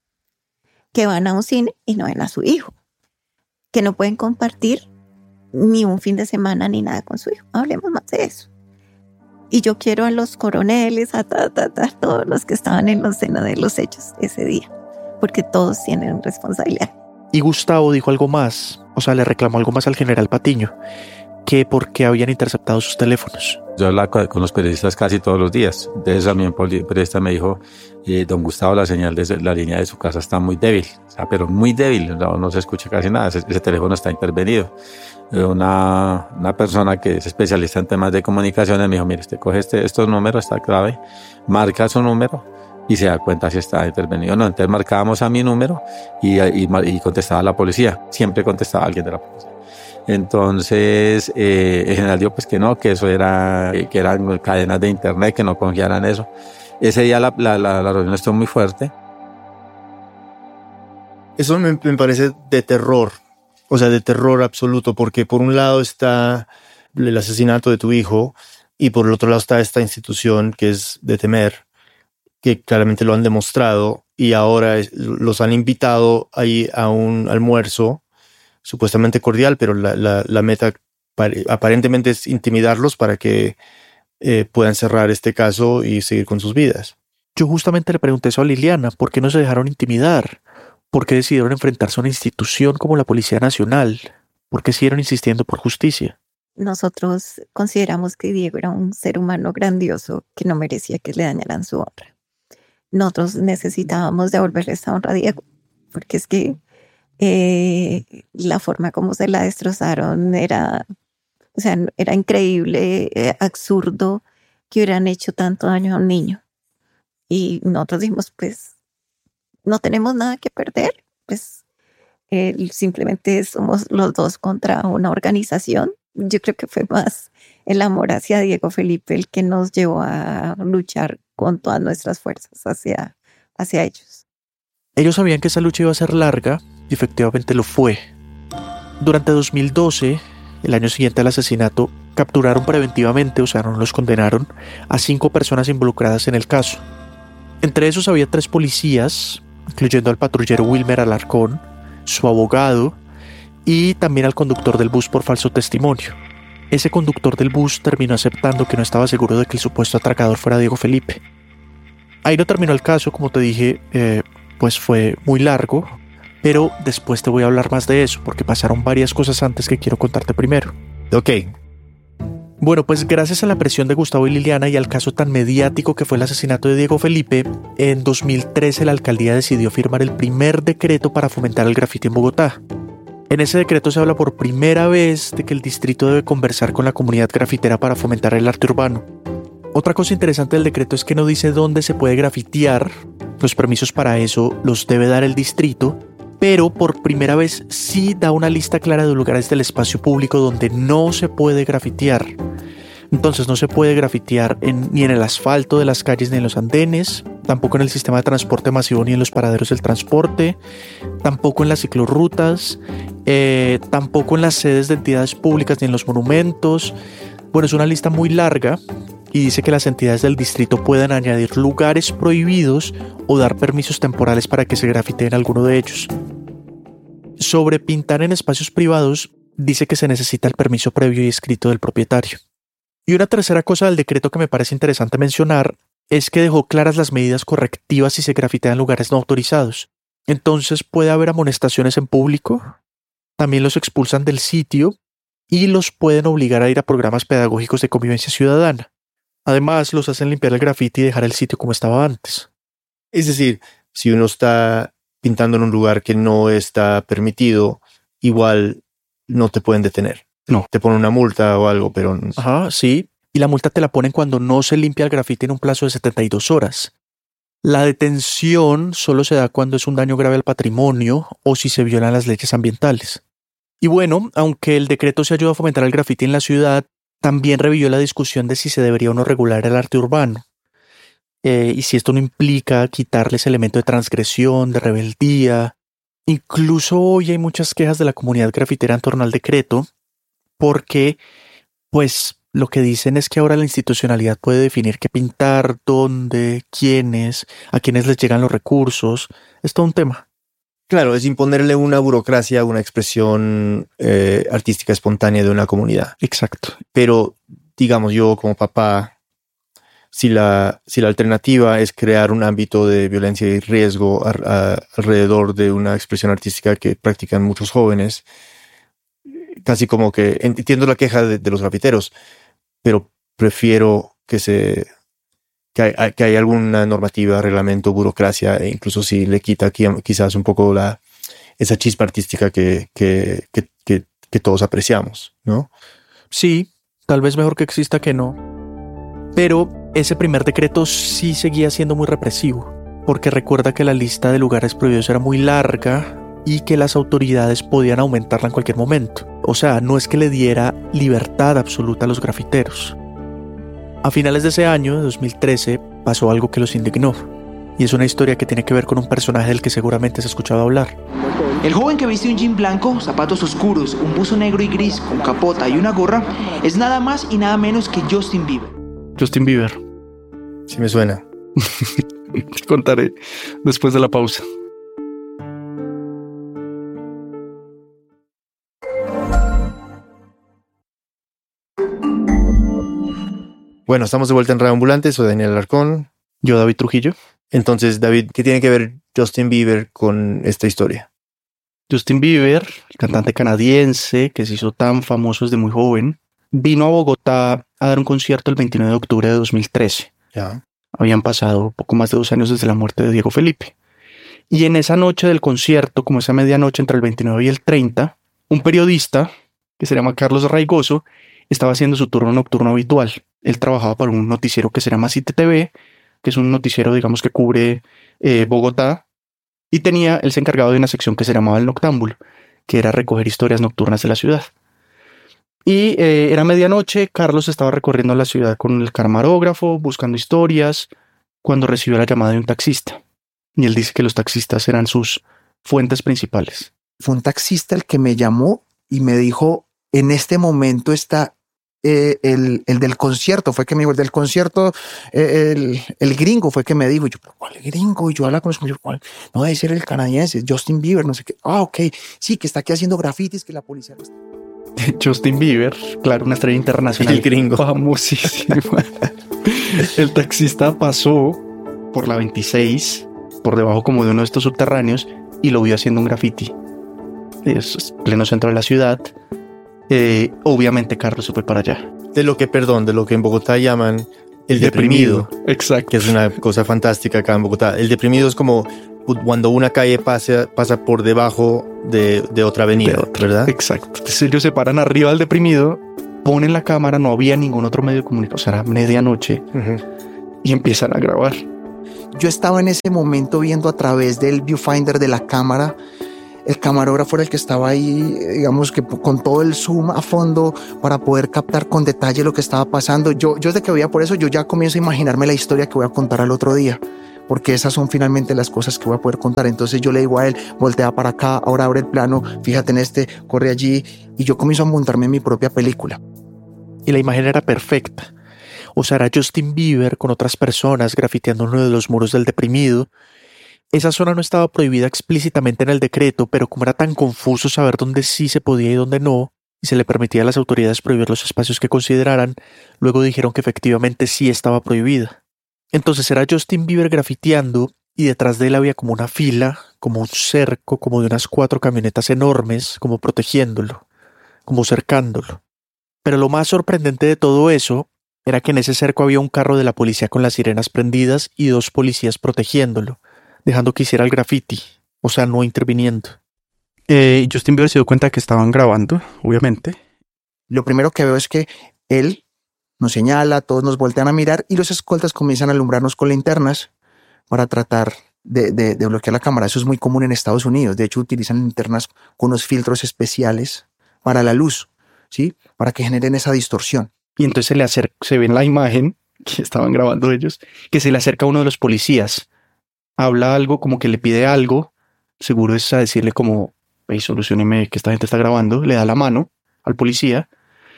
que van a un cine y no ven a su hijo, que no pueden compartir ni un fin de semana ni nada con su hijo. Hablemos más de eso. Y yo quiero a los coroneles, a ta, ta, ta, todos los que estaban en la escena de los hechos ese día, porque todos tienen responsabilidad. Y Gustavo dijo algo más, o sea, le reclamó algo más al general Patiño, que porque habían interceptado sus teléfonos. Yo hablaba con los periodistas casi todos los días. De eso también el periodista me dijo, eh, don Gustavo, la señal de la línea de su casa está muy débil, o sea, pero muy débil, no, no se escucha casi nada, ese, ese teléfono está intervenido. Una, una persona que es especialista en temas de comunicaciones me dijo, mire, usted coge este, estos números, está clave, marca su número y se da cuenta si está intervenido o no. Entonces marcábamos a mi número y, y, y contestaba la policía, siempre contestaba alguien de la policía. Entonces eh, el general dijo pues que no, que eso era, que eran cadenas de internet, que no confiaran eso. Ese día la, la, la, la reunión estuvo muy fuerte. Eso me, me parece de terror, o sea, de terror absoluto, porque por un lado está el asesinato de tu hijo y por el otro lado está esta institución que es de temer, que claramente lo han demostrado y ahora es, los han invitado ahí a un almuerzo supuestamente cordial, pero la, la, la meta aparentemente es intimidarlos para que eh, puedan cerrar este caso y seguir con sus vidas. Yo justamente le pregunté eso a Liliana, ¿por qué no se dejaron intimidar? ¿Por qué decidieron enfrentarse a una institución como la Policía Nacional? ¿Por qué siguieron insistiendo por justicia? Nosotros consideramos que Diego era un ser humano grandioso que no merecía que le dañaran su honra. Nosotros necesitábamos devolverle esta honra a Diego, porque es que eh, la forma como se la destrozaron era, o sea, era increíble, eh, absurdo que hubieran hecho tanto daño a un niño. Y nosotros dijimos, pues, no tenemos nada que perder, pues eh, simplemente somos los dos contra una organización. Yo creo que fue más el amor hacia Diego Felipe el que nos llevó a luchar con todas nuestras fuerzas hacia, hacia ellos. Ellos sabían que esa lucha iba a ser larga y efectivamente lo fue. Durante dos mil doce, el año siguiente al asesinato, capturaron preventivamente, o sea, no los condenaron, a cinco personas involucradas en el caso. Entre esos había tres policías, incluyendo al patrullero Wilmer Alarcón, su abogado y también al conductor del bus por falso testimonio. Ese conductor del bus terminó aceptando que no estaba seguro de que el supuesto atracador fuera Diego Felipe. Ahí no terminó el caso, como te dije, eh, pues fue muy largo, pero después te voy a hablar más de eso, porque pasaron varias cosas antes que quiero contarte primero. Ok. Bueno, pues gracias a la presión de Gustavo y Liliana y al caso tan mediático que fue el asesinato de Diego Felipe, en dos mil trece la alcaldía decidió firmar el primer decreto para fomentar el grafiti en Bogotá. En ese decreto se habla por primera vez de que el distrito debe conversar con la comunidad grafitera para fomentar el arte urbano. Otra cosa interesante del decreto es que no dice dónde se puede grafitear. Los permisos para eso los debe dar el distrito pero por primera vez sí da una lista clara de lugares del espacio público donde no se puede grafitear. Entonces no se puede grafitear en, ni en el asfalto de las calles ni en los andenes, tampoco en el sistema de transporte masivo ni en los paraderos del transporte, tampoco en las ciclorrutas, eh, tampoco en las sedes de entidades públicas ni en los monumentos. Bueno, es una lista muy larga y dice que las entidades del distrito pueden añadir lugares prohibidos o dar permisos temporales para que se grafitee en alguno de ellos. Sobre pintar en espacios privados, dice que se necesita el permiso previo y escrito del propietario. Y una tercera cosa del decreto que me parece interesante mencionar es que dejó claras las medidas correctivas si se grafitea en lugares no autorizados. Entonces puede haber amonestaciones en público, también los expulsan del sitio y los pueden obligar a ir a programas pedagógicos de convivencia ciudadana. Además, los hacen limpiar el grafiti y dejar el sitio como estaba antes. Es decir, si uno está pintando en un lugar que no está permitido, igual no te pueden detener. No. Te ponen una multa o algo, pero... Ajá, sí. Y la multa te la ponen cuando no se limpia el grafiti en un plazo de setenta y dos horas. La detención solo se da cuando es un daño grave al patrimonio o si se violan las leyes ambientales. Y bueno, aunque el decreto se ayuda a fomentar el grafiti en la ciudad, también revivió la discusión de si se debería o no regular el arte urbano. Eh, y si esto no implica quitarle ese elemento de transgresión, de rebeldía. Incluso hoy hay muchas quejas de la comunidad grafitera en torno al decreto, porque, pues, lo que dicen es que ahora la institucionalidad puede definir qué pintar, dónde, quiénes, a quiénes les llegan los recursos. Es todo un tema. Claro, es imponerle una burocracia, una expresión eh, artística espontánea de una comunidad. Exacto. Pero, digamos, yo como papá, si la, si la alternativa es crear un ámbito de violencia y riesgo a, a, alrededor de una expresión artística que practican muchos jóvenes, casi como que entiendo la queja de, de los grafiteros, pero prefiero que se que hay, que hay alguna normativa, reglamento, burocracia, e incluso si le quita aquí, quizás un poco la esa chispa artística que, que, que, que, que todos apreciamos, ¿no? Sí, tal vez mejor que exista que no. Pero ese primer decreto sí seguía siendo muy represivo, porque recuerda que la lista de lugares prohibidos era muy larga y que las autoridades podían aumentarla en cualquier momento. O sea, no es que le diera libertad absoluta a los grafiteros. A finales de ese año, de dos mil trece, pasó algo que los indignó. Y es una historia que tiene que ver con un personaje del que seguramente has escuchado hablar. El joven que viste un jean blanco, zapatos oscuros, un buzo negro y gris con capota y una gorra es nada más y nada menos que Justin Bieber. Justin Bieber. Sí me suena. Te contaré después de la pausa. Bueno, estamos de vuelta en Radio Ambulante. Soy Daniel Alarcón. Yo, David Trujillo. Entonces, David, ¿qué tiene que ver Justin Bieber con esta historia? Justin Bieber, el cantante canadiense que se hizo tan famoso desde muy joven, vino a Bogotá a dar un concierto el veintinueve de octubre de dos mil trece. Ya. Habían pasado poco más de dos años desde la muerte de Diego Felipe. Y en esa noche del concierto, como esa medianoche entre el veintinueve y el treinta, un periodista que se llama Carlos Raigoso estaba haciendo su turno nocturno habitual. Él trabajaba para un noticiero que se llama City T V, que es un noticiero, digamos, que cubre eh, Bogotá, y tenía, él se encargaba de una sección que se llamaba El Noctámbulo, que era recoger historias nocturnas de la ciudad. Y eh, era medianoche, Carlos estaba recorriendo la ciudad con el camarógrafo, buscando historias, cuando recibió la llamada de un taxista. Y él dice que los taxistas eran sus fuentes principales. Fue un taxista el que me llamó y me dijo, en este momento está eh, el, el del concierto, fue que me dijo, el del concierto, eh, el, el gringo fue que me dijo, y yo, ¿cuál gringo? Y yo habla con los yo, ¿cuál? No debe ser el canadiense, Justin Bieber, no sé qué. Ah, ok, sí, que está aquí haciendo grafitis, que la policía lo está... Justin Bieber, claro, una estrella internacional. El gringo. Famosísima. El taxista pasó por la veintiséis, por debajo como de uno de estos subterráneos, y lo vio haciendo un graffiti. Es pleno centro de la ciudad. Eh, obviamente Carlos se fue para allá. De lo que, perdón, de lo que en Bogotá llaman el deprimido. deprimido. Exacto. Que es una cosa fantástica acá en Bogotá. El deprimido es como cuando una calle pasa, pasa por debajo de, de otra avenida, de otra, ¿verdad? Exacto. Entonces ellos se paran arriba del deprimido, ponen la cámara, no había ningún otro medio de comunicación, o sea, era medianoche, uh-huh. y empiezan a grabar. Yo estaba en ese momento viendo a través del viewfinder de la cámara el camarógrafo era el que estaba ahí, digamos que con todo el zoom a fondo para poder captar con detalle lo que estaba pasando. Yo, yo desde que veía por eso, yo ya comienzo a imaginarme la historia que voy a contar al otro día, porque esas son finalmente las cosas que voy a poder contar. Entonces yo le digo a él, voltea para acá, ahora abre el plano, fíjate en este, corre allí, y yo comienzo a montarme en mi propia película. Y la imagen era perfecta. O sea, era Justin Bieber con otras personas grafiteando uno de los muros del deprimido. Esa zona no estaba prohibida explícitamente en el decreto, pero como era tan confuso saber dónde sí se podía y dónde no, y se le permitía a las autoridades prohibir los espacios que consideraran, luego dijeron que efectivamente sí estaba prohibida. Entonces era Justin Bieber grafiteando y detrás de él había como una fila, como un cerco, como de unas cuatro camionetas enormes, como protegiéndolo, como cercándolo. Pero lo más sorprendente de todo eso era que en ese cerco había un carro de la policía con las sirenas prendidas y dos policías protegiéndolo, dejando que hiciera el graffiti, o sea, no interviniendo. Eh, Justin Bieber se dio cuenta de que estaban grabando, obviamente. Lo primero que veo es que él nos señala, todos nos voltean a mirar y los escoltas comienzan a alumbrarnos con linternas para tratar de, de, de bloquear la cámara. Eso es muy común en Estados Unidos. De hecho, utilizan linternas con unos filtros especiales para la luz, ¿sí? Para que generen esa distorsión. Y entonces se le acerca, se ve en la imagen que estaban grabando ellos, que se le acerca a uno de los policías. Habla algo, como que le pide algo, seguro es a decirle como, hey, solucioneme que esta gente está grabando, le da la mano al policía,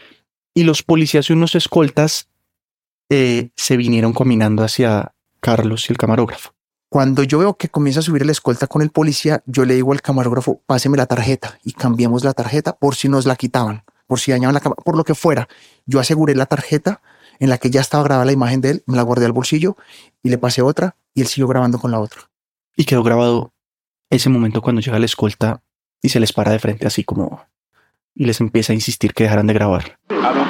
y los policías y unos escoltas eh, se vinieron caminando hacia Carlos y el camarógrafo. Cuando yo veo que comienza a subir el escolta con el policía, yo le digo al camarógrafo, páseme la tarjeta, y cambiemos la tarjeta por si nos la quitaban, por si dañaban la cámara, por lo que fuera. Yo aseguré la tarjeta en la que ya estaba grabada la imagen de él, me la guardé al bolsillo y le pasé otra y él siguió grabando con la otra. Y quedó grabado ese momento cuando llega la escolta y se les para de frente así como... y les empieza a insistir que dejaran de grabar.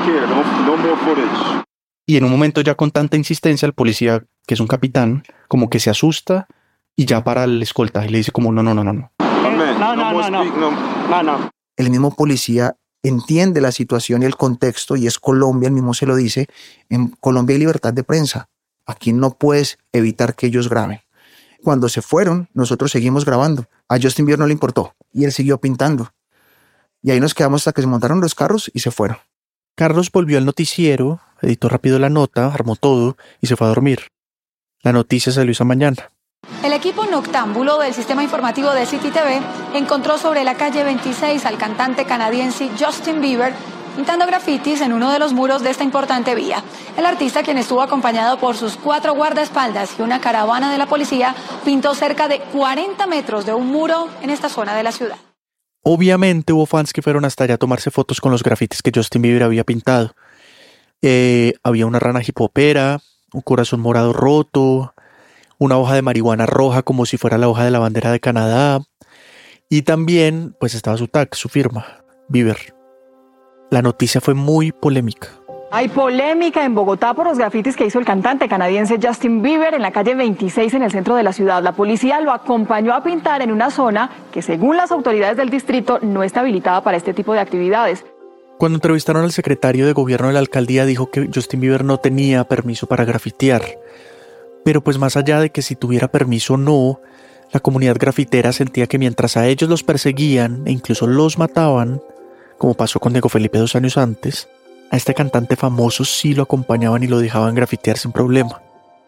Y en un momento ya con tanta insistencia el policía, que es un capitán, como que se asusta y ya para el escolta y le dice como no, no, no, no. No, no, no, no, no, no, no. El mismo policía entiende la situación y el contexto y es Colombia, él mismo se lo dice, en Colombia hay libertad de prensa. Aquí no puedes evitar que ellos graben. Cuando se fueron, nosotros seguimos grabando. A Justin Bieber no le importó y él siguió pintando. Y ahí nos quedamos hasta que se montaron los carros y se fueron. Carlos volvió al noticiero, editó rápido la nota, armó todo y se fue a dormir. La noticia salió esa mañana. El equipo noctámbulo del sistema informativo de City T V encontró sobre la calle veintiséis al cantante canadiense Justin Bieber pintando grafitis en uno de los muros de esta importante vía. El artista, quien estuvo acompañado por sus cuatro guardaespaldas y una caravana de la policía, pintó cerca de cuarenta metros de un muro en esta zona de la ciudad. Obviamente hubo fans que fueron hasta allá a tomarse fotos con los grafitis que Justin Bieber había pintado. Eh, había una rana hip hopera, un corazón morado roto, una hoja de marihuana roja como si fuera la hoja de la bandera de Canadá. Y también, pues estaba su tag, su firma, Bieber. La noticia fue muy polémica. Hay polémica en Bogotá por los grafitis que hizo el cantante canadiense Justin Bieber en la calle veintiséis en el centro de la ciudad. La policía lo acompañó a pintar en una zona que, según las autoridades del distrito, no está habilitada para este tipo de actividades. Cuando entrevistaron al secretario de gobierno de la alcaldía, dijo que Justin Bieber no tenía permiso para grafitear. Pero pues más allá de que si tuviera permiso o no, la comunidad grafitera sentía que mientras a ellos los perseguían e incluso los mataban, como pasó con Diego Felipe dos años antes, a este cantante famoso sí lo acompañaban y lo dejaban grafitear sin problema.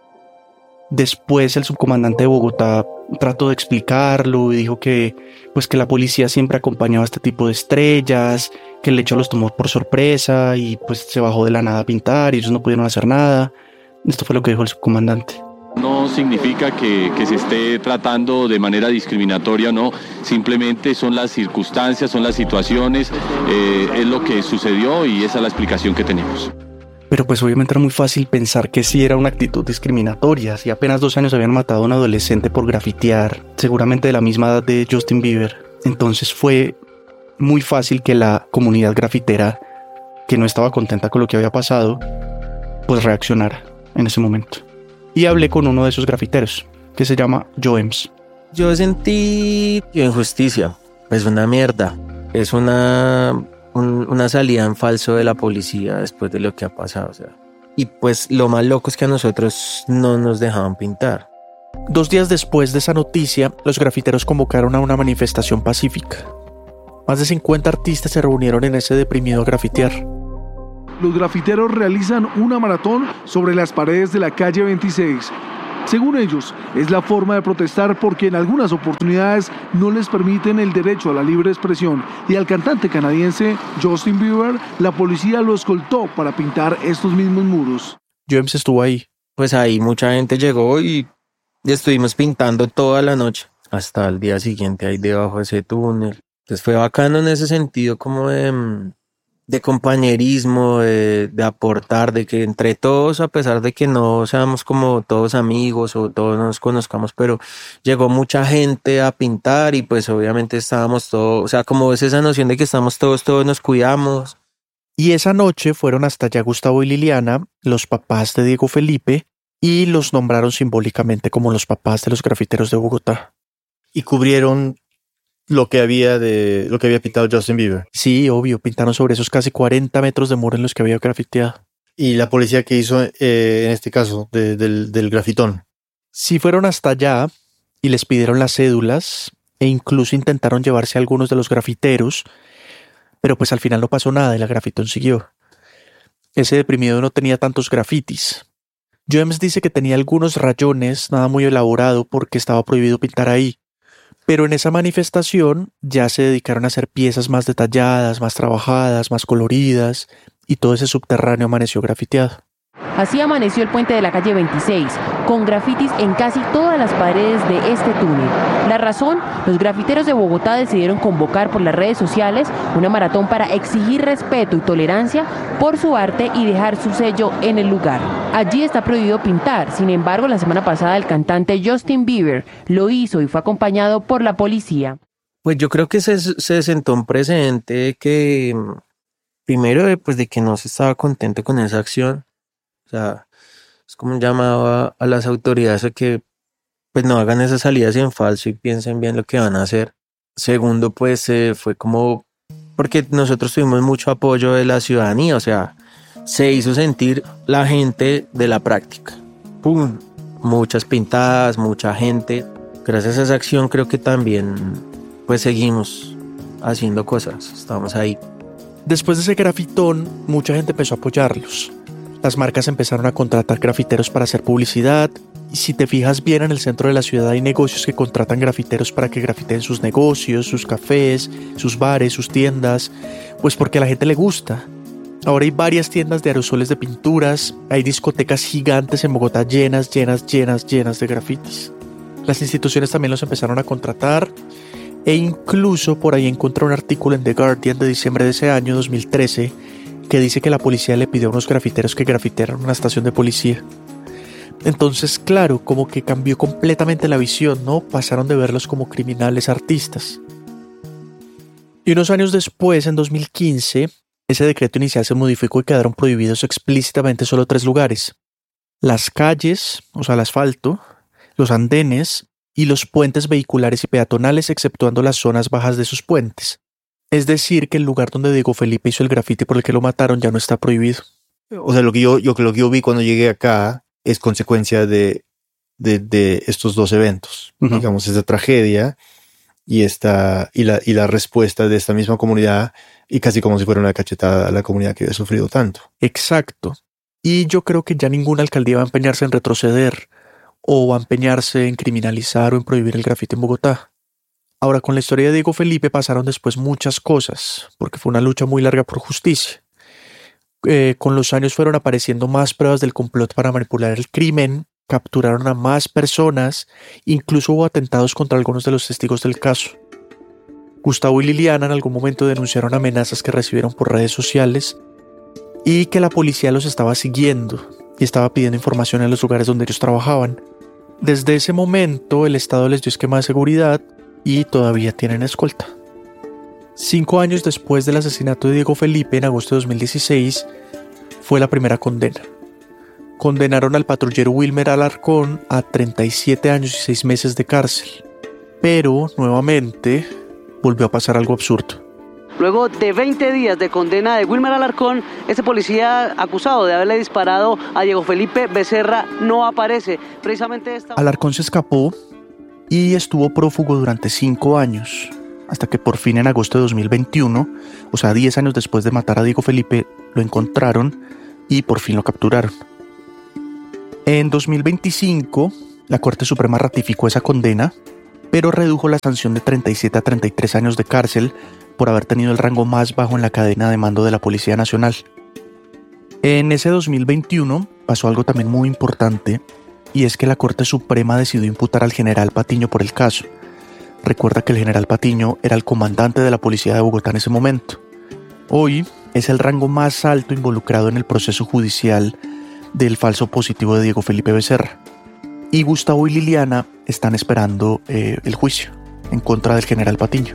Después el subcomandante de Bogotá trató de explicarlo y dijo que, pues que la policía siempre acompañaba a este tipo de estrellas, que el hecho los tomó por sorpresa y pues se bajó de la nada a pintar y ellos no pudieron hacer nada. Esto fue lo que dijo el subcomandante. No significa que, que se esté tratando de manera discriminatoria, no, simplemente son las circunstancias, son las situaciones, eh, es lo que sucedió y esa es la explicación que tenemos. Pero pues obviamente era muy fácil pensar que sí era una actitud discriminatoria. Si apenas dos años habían matado a un adolescente por grafitear, seguramente de la misma edad de Justin Bieber. Entonces fue muy fácil que la comunidad grafitera, que no estaba contenta con lo que había pasado, pues reaccionara en ese momento. Y hablé con uno de esos grafiteros, que se llama Joems. Yo sentí injusticia, es una mierda, es una, un, una salida en falso de la policía después de lo que ha pasado. O sea. Y pues lo más loco es que a nosotros no nos dejaban pintar. Dos días después de esa noticia, los grafiteros convocaron a una manifestación pacífica. Más de cincuenta artistas se reunieron en ese deprimido a grafitear. Los grafiteros realizan una maratón sobre las paredes de la calle veintiséis. Según ellos, es la forma de protestar porque en algunas oportunidades no les permiten el derecho a la libre expresión, y al cantante canadiense Justin Bieber, la policía lo escoltó para pintar estos mismos muros. James estuvo ahí. Pues ahí mucha gente llegó y estuvimos pintando toda la noche, hasta el día siguiente ahí debajo de ese túnel. Entonces fue bacano en ese sentido como de... de compañerismo, de, de aportar, de que entre todos, a pesar de que no seamos como todos amigos o todos nos conozcamos, pero llegó mucha gente a pintar y pues obviamente estábamos todos, o sea, como es esa noción de que estamos todos, todos nos cuidamos. Y esa noche fueron hasta allá Gustavo y Liliana, los papás de Diego Felipe, y los nombraron simbólicamente como los papás de los grafiteros de Bogotá. Y cubrieron lo que había de lo que había pintado Justin Bieber. Sí, obvio, pintaron sobre esos casi cuarenta metros de muro en los que había grafiteado. ¿Y la policía qué hizo eh, en este caso de, del, del grafitón? Sí, fueron hasta allá y les pidieron las cédulas e incluso intentaron llevarse a algunos de los grafiteros, pero pues al final no pasó nada y la grafitón siguió. Ese deprimido no tenía tantos grafitis. James dice que tenía algunos rayones, nada muy elaborado porque estaba prohibido pintar ahí. Pero en esa manifestación ya se dedicaron a hacer piezas más detalladas, más trabajadas, más coloridas, y todo ese subterráneo amaneció grafiteado. Así amaneció el puente de la calle veintiséis, con grafitis en casi todas las paredes de este túnel. La razón, los grafiteros de Bogotá decidieron convocar por las redes sociales una maratón para exigir respeto y tolerancia por su arte y dejar su sello en el lugar. Allí está prohibido pintar, sin embargo, la semana pasada el cantante Justin Bieber lo hizo y fue acompañado por la policía. Pues yo creo que se, se sentó un precedente que, primero, pues de que no se estaba contento con esa acción. O sea, es como un llamado a, a las autoridades a que pues no hagan esas salidas en falso y piensen bien lo que van a hacer. Segundo, pues eh, fue como porque nosotros tuvimos mucho apoyo de la ciudadanía, o sea, se hizo sentir la gente de la práctica. ¡Pum! Muchas pintadas, mucha gente. Gracias a esa acción creo que también pues seguimos haciendo cosas, estamos ahí. Después de ese grafitón, mucha gente empezó a apoyarlos. Las marcas empezaron a contratar grafiteros para hacer publicidad, y si te fijas bien, en el centro de la ciudad hay negocios que contratan grafiteros para que grafiteen sus negocios, sus cafés, sus bares, sus tiendas, pues porque a la gente le gusta. Ahora hay varias tiendas de aerosoles de pinturas, hay discotecas gigantes en Bogotá llenas, llenas, llenas, llenas de grafitis. Las instituciones también los empezaron a contratar, e incluso por ahí encontré un artículo en The Guardian de diciembre de ese año, dos mil trece, que dice que la policía le pidió a unos grafiteros que grafitearan una estación de policía. Entonces, claro, como que cambió completamente la visión, ¿no? Pasaron de verlos como criminales a artistas. Y unos años después, en dos mil quince, ese decreto inicial se modificó y quedaron prohibidos explícitamente solo tres lugares: las calles, o sea, el asfalto, los andenes y los puentes vehiculares y peatonales, exceptuando las zonas bajas de esos puentes. Es decir, que el lugar donde Diego Felipe hizo el grafiti por el que lo mataron ya no está prohibido. O sea, lo que yo, yo, lo que yo vi cuando llegué acá es consecuencia de, de, de estos dos eventos. Uh-huh. Digamos, esta tragedia y, esta, y, la, y la respuesta de esta misma comunidad, y casi como si fuera una cachetada a la comunidad que había sufrido tanto. Exacto. Y yo creo que ya ninguna alcaldía va a empeñarse en retroceder o va a empeñarse en criminalizar o en prohibir el grafiti en Bogotá. Ahora, con la historia de Diego Felipe pasaron después muchas cosas, porque fue una lucha muy larga por justicia. Eh, con los años fueron apareciendo más pruebas del complot para manipular el crimen, capturaron a más personas, incluso hubo atentados contra algunos de los testigos del caso. Gustavo y Liliana en algún momento denunciaron amenazas que recibieron por redes sociales y que la policía los estaba siguiendo y estaba pidiendo información en los lugares donde ellos trabajaban. Desde ese momento, el Estado les dio esquema de seguridad y todavía tienen escolta. Cinco años después del asesinato de Diego Felipe, en agosto de dos mil dieciséis, fue la primera condena. Condenaron al patrullero Wilmer Alarcón a treinta y siete años y seis meses de cárcel. Pero, nuevamente, volvió a pasar algo absurdo. Luego de veinte días de condena de Wilmer Alarcón, este policía acusado de haberle disparado a Diego Felipe Becerra no aparece. Precisamente esta... Alarcón se escapó y estuvo prófugo durante cinco años, hasta que por fin en agosto de dos mil veintiuno, o sea, diez años después de matar a Diego Felipe, lo encontraron y por fin lo capturaron. En dos mil veinticinco, la Corte Suprema ratificó esa condena, pero redujo la sanción de treinta y siete a treinta y tres años de cárcel por haber tenido el rango más bajo en la cadena de mando de la Policía Nacional. En ese dos mil veintiuno pasó algo también muy importante, y es que la Corte Suprema decidió imputar al general Patiño por el caso. Recuerda que el general Patiño era el comandante de la Policía de Bogotá en ese momento. Hoy es el rango más alto involucrado en el proceso judicial del falso positivo de Diego Felipe Becerra. Y Gustavo y Liliana están esperando eh, el juicio en contra del general Patiño.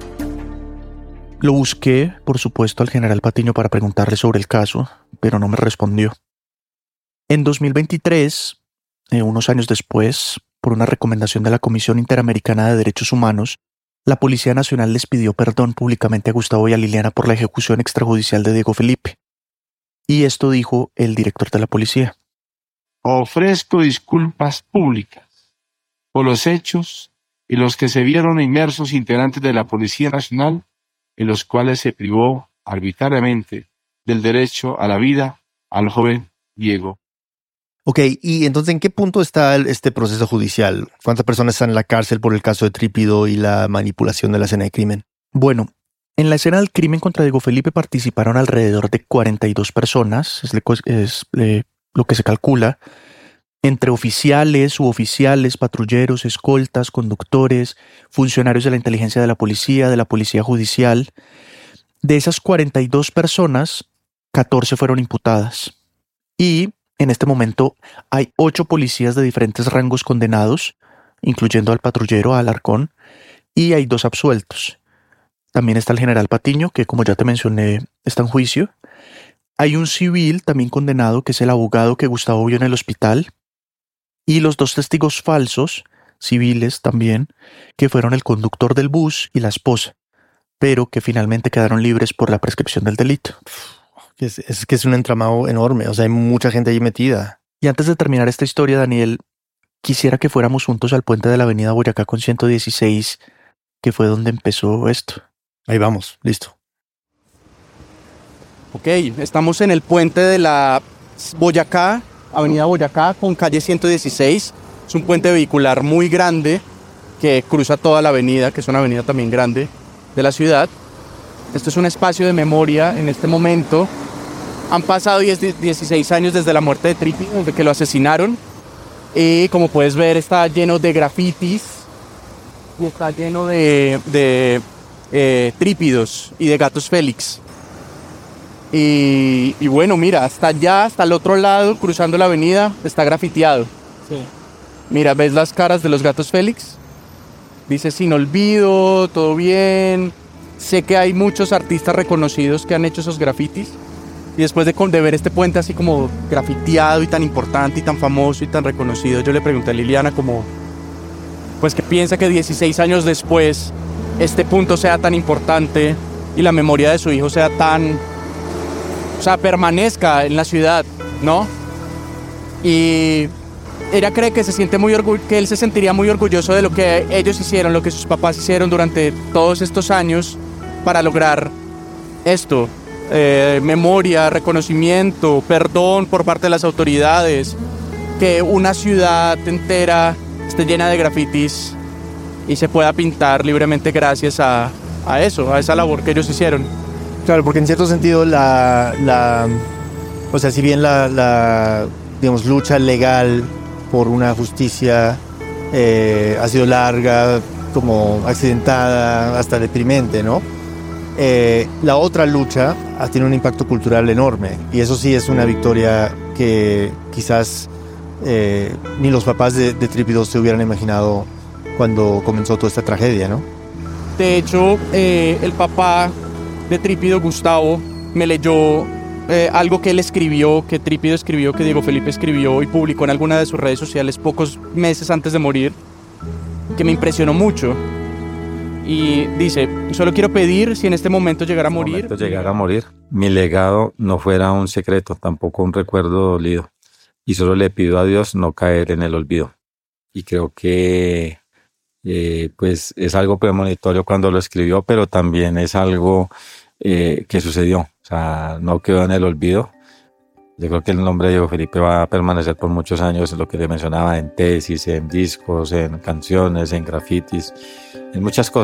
Lo busqué, por supuesto, al general Patiño para preguntarle sobre el caso, pero no me respondió. En dos mil veintitrés, eh, unos años después, por una recomendación de la Comisión Interamericana de Derechos Humanos, la Policía Nacional les pidió perdón públicamente a Gustavo y a Liliana por la ejecución extrajudicial de Diego Felipe. Y esto dijo el director de la policía. Ofrezco disculpas públicas por los hechos en los que se vieron inmersos integrantes de la Policía Nacional, en los cuales se privó arbitrariamente del derecho a la vida al joven Diego. Ok, y entonces, ¿en qué punto está este proceso judicial? ¿Cuántas personas están en la cárcel por el caso de Trípido y la manipulación de la escena de crimen? Bueno, en la escena del crimen contra Diego Felipe participaron alrededor de cuarenta y dos personas, es, es eh, lo que se calcula, entre oficiales, suboficiales, patrulleros, escoltas, conductores, funcionarios de la inteligencia de la policía, de la policía judicial. De esas cuarenta y dos personas, catorce fueron imputadas. Y en este momento hay ocho policías de diferentes rangos condenados, incluyendo al patrullero, a Alarcón, y hay dos absueltos. También está el general Patiño, que como ya te mencioné, está en juicio. Hay un civil también condenado, que es el abogado que Gustavo vio en el hospital. Y los dos testigos falsos, civiles también, que fueron el conductor del bus y la esposa, pero que finalmente quedaron libres por la prescripción del delito. Es, es que es un entramado enorme, o sea, hay mucha gente ahí metida. Y antes de terminar esta historia, Daniel, quisiera que fuéramos juntos al puente de la avenida Boyacá con ciento dieciséis, que fue donde empezó esto. Ahí vamos, listo. Ok, estamos en el puente de la Boyacá, avenida Boyacá con calle ciento dieciséis. Es un puente vehicular muy grande que cruza toda la avenida, que es una avenida también grande de la ciudad. Esto es un espacio de memoria en este momento. Han pasado dieciséis años desde la muerte de Trípido, desde que lo asesinaron. Y como puedes ver, está lleno de grafitis y está lleno de, de eh, trípidos y de gatos Félix. Y, y bueno, mira, hasta allá, hasta el otro lado, cruzando la avenida, está grafiteado. Sí. Mira, ¿ves las caras de los gatos Félix? Dice sin olvido, todo bien. Sé que hay muchos artistas reconocidos que han hecho esos grafitis. Y después de, de ver este puente así como grafiteado y tan importante y tan famoso y tan reconocido, yo le pregunté a Liliana como, pues que piensa que dieciséis años después este punto sea tan importante y la memoria de su hijo sea tan, o sea, permanezca en la ciudad, ¿no? Y ella cree que se siente muy orgu- que él se sentiría muy orgulloso de lo que ellos hicieron, lo que sus papás hicieron durante todos estos años para lograr esto. Eh, memoria, reconocimiento, perdón por parte de las autoridades, que una ciudad entera esté llena de grafitis y se pueda pintar libremente gracias a, a eso, a esa labor que ellos hicieron. Claro, porque en cierto sentido la, la o sea, si bien la, la digamos, lucha legal por una justicia eh, ha sido larga, como accidentada, hasta deprimente, ¿no? Eh, la otra lucha tiene un impacto cultural enorme y eso sí es una victoria que quizás eh, ni los papás de, de Trípido se hubieran imaginado cuando comenzó toda esta tragedia, ¿no? De hecho, eh, el papá de Trípido, Gustavo, me leyó eh, algo que él escribió, que Trípido escribió, que Diego Felipe escribió y publicó en alguna de sus redes sociales pocos meses antes de morir, que me impresionó mucho. y dice, solo quiero pedir si en este momento llegara a morir. Momento llegara a morir, mi legado no fuera un secreto, tampoco un recuerdo dolido. Y solo le pido a Dios no caer en el olvido. Y creo que eh, pues es algo premonitorio cuando lo escribió, pero también es algo eh, que sucedió. O sea, no quedó en el olvido. Yo creo que el nombre de Diego Felipe va a permanecer por muchos años, lo que le mencionaba, en tesis, en discos, en canciones, en grafitis, en muchas cosas.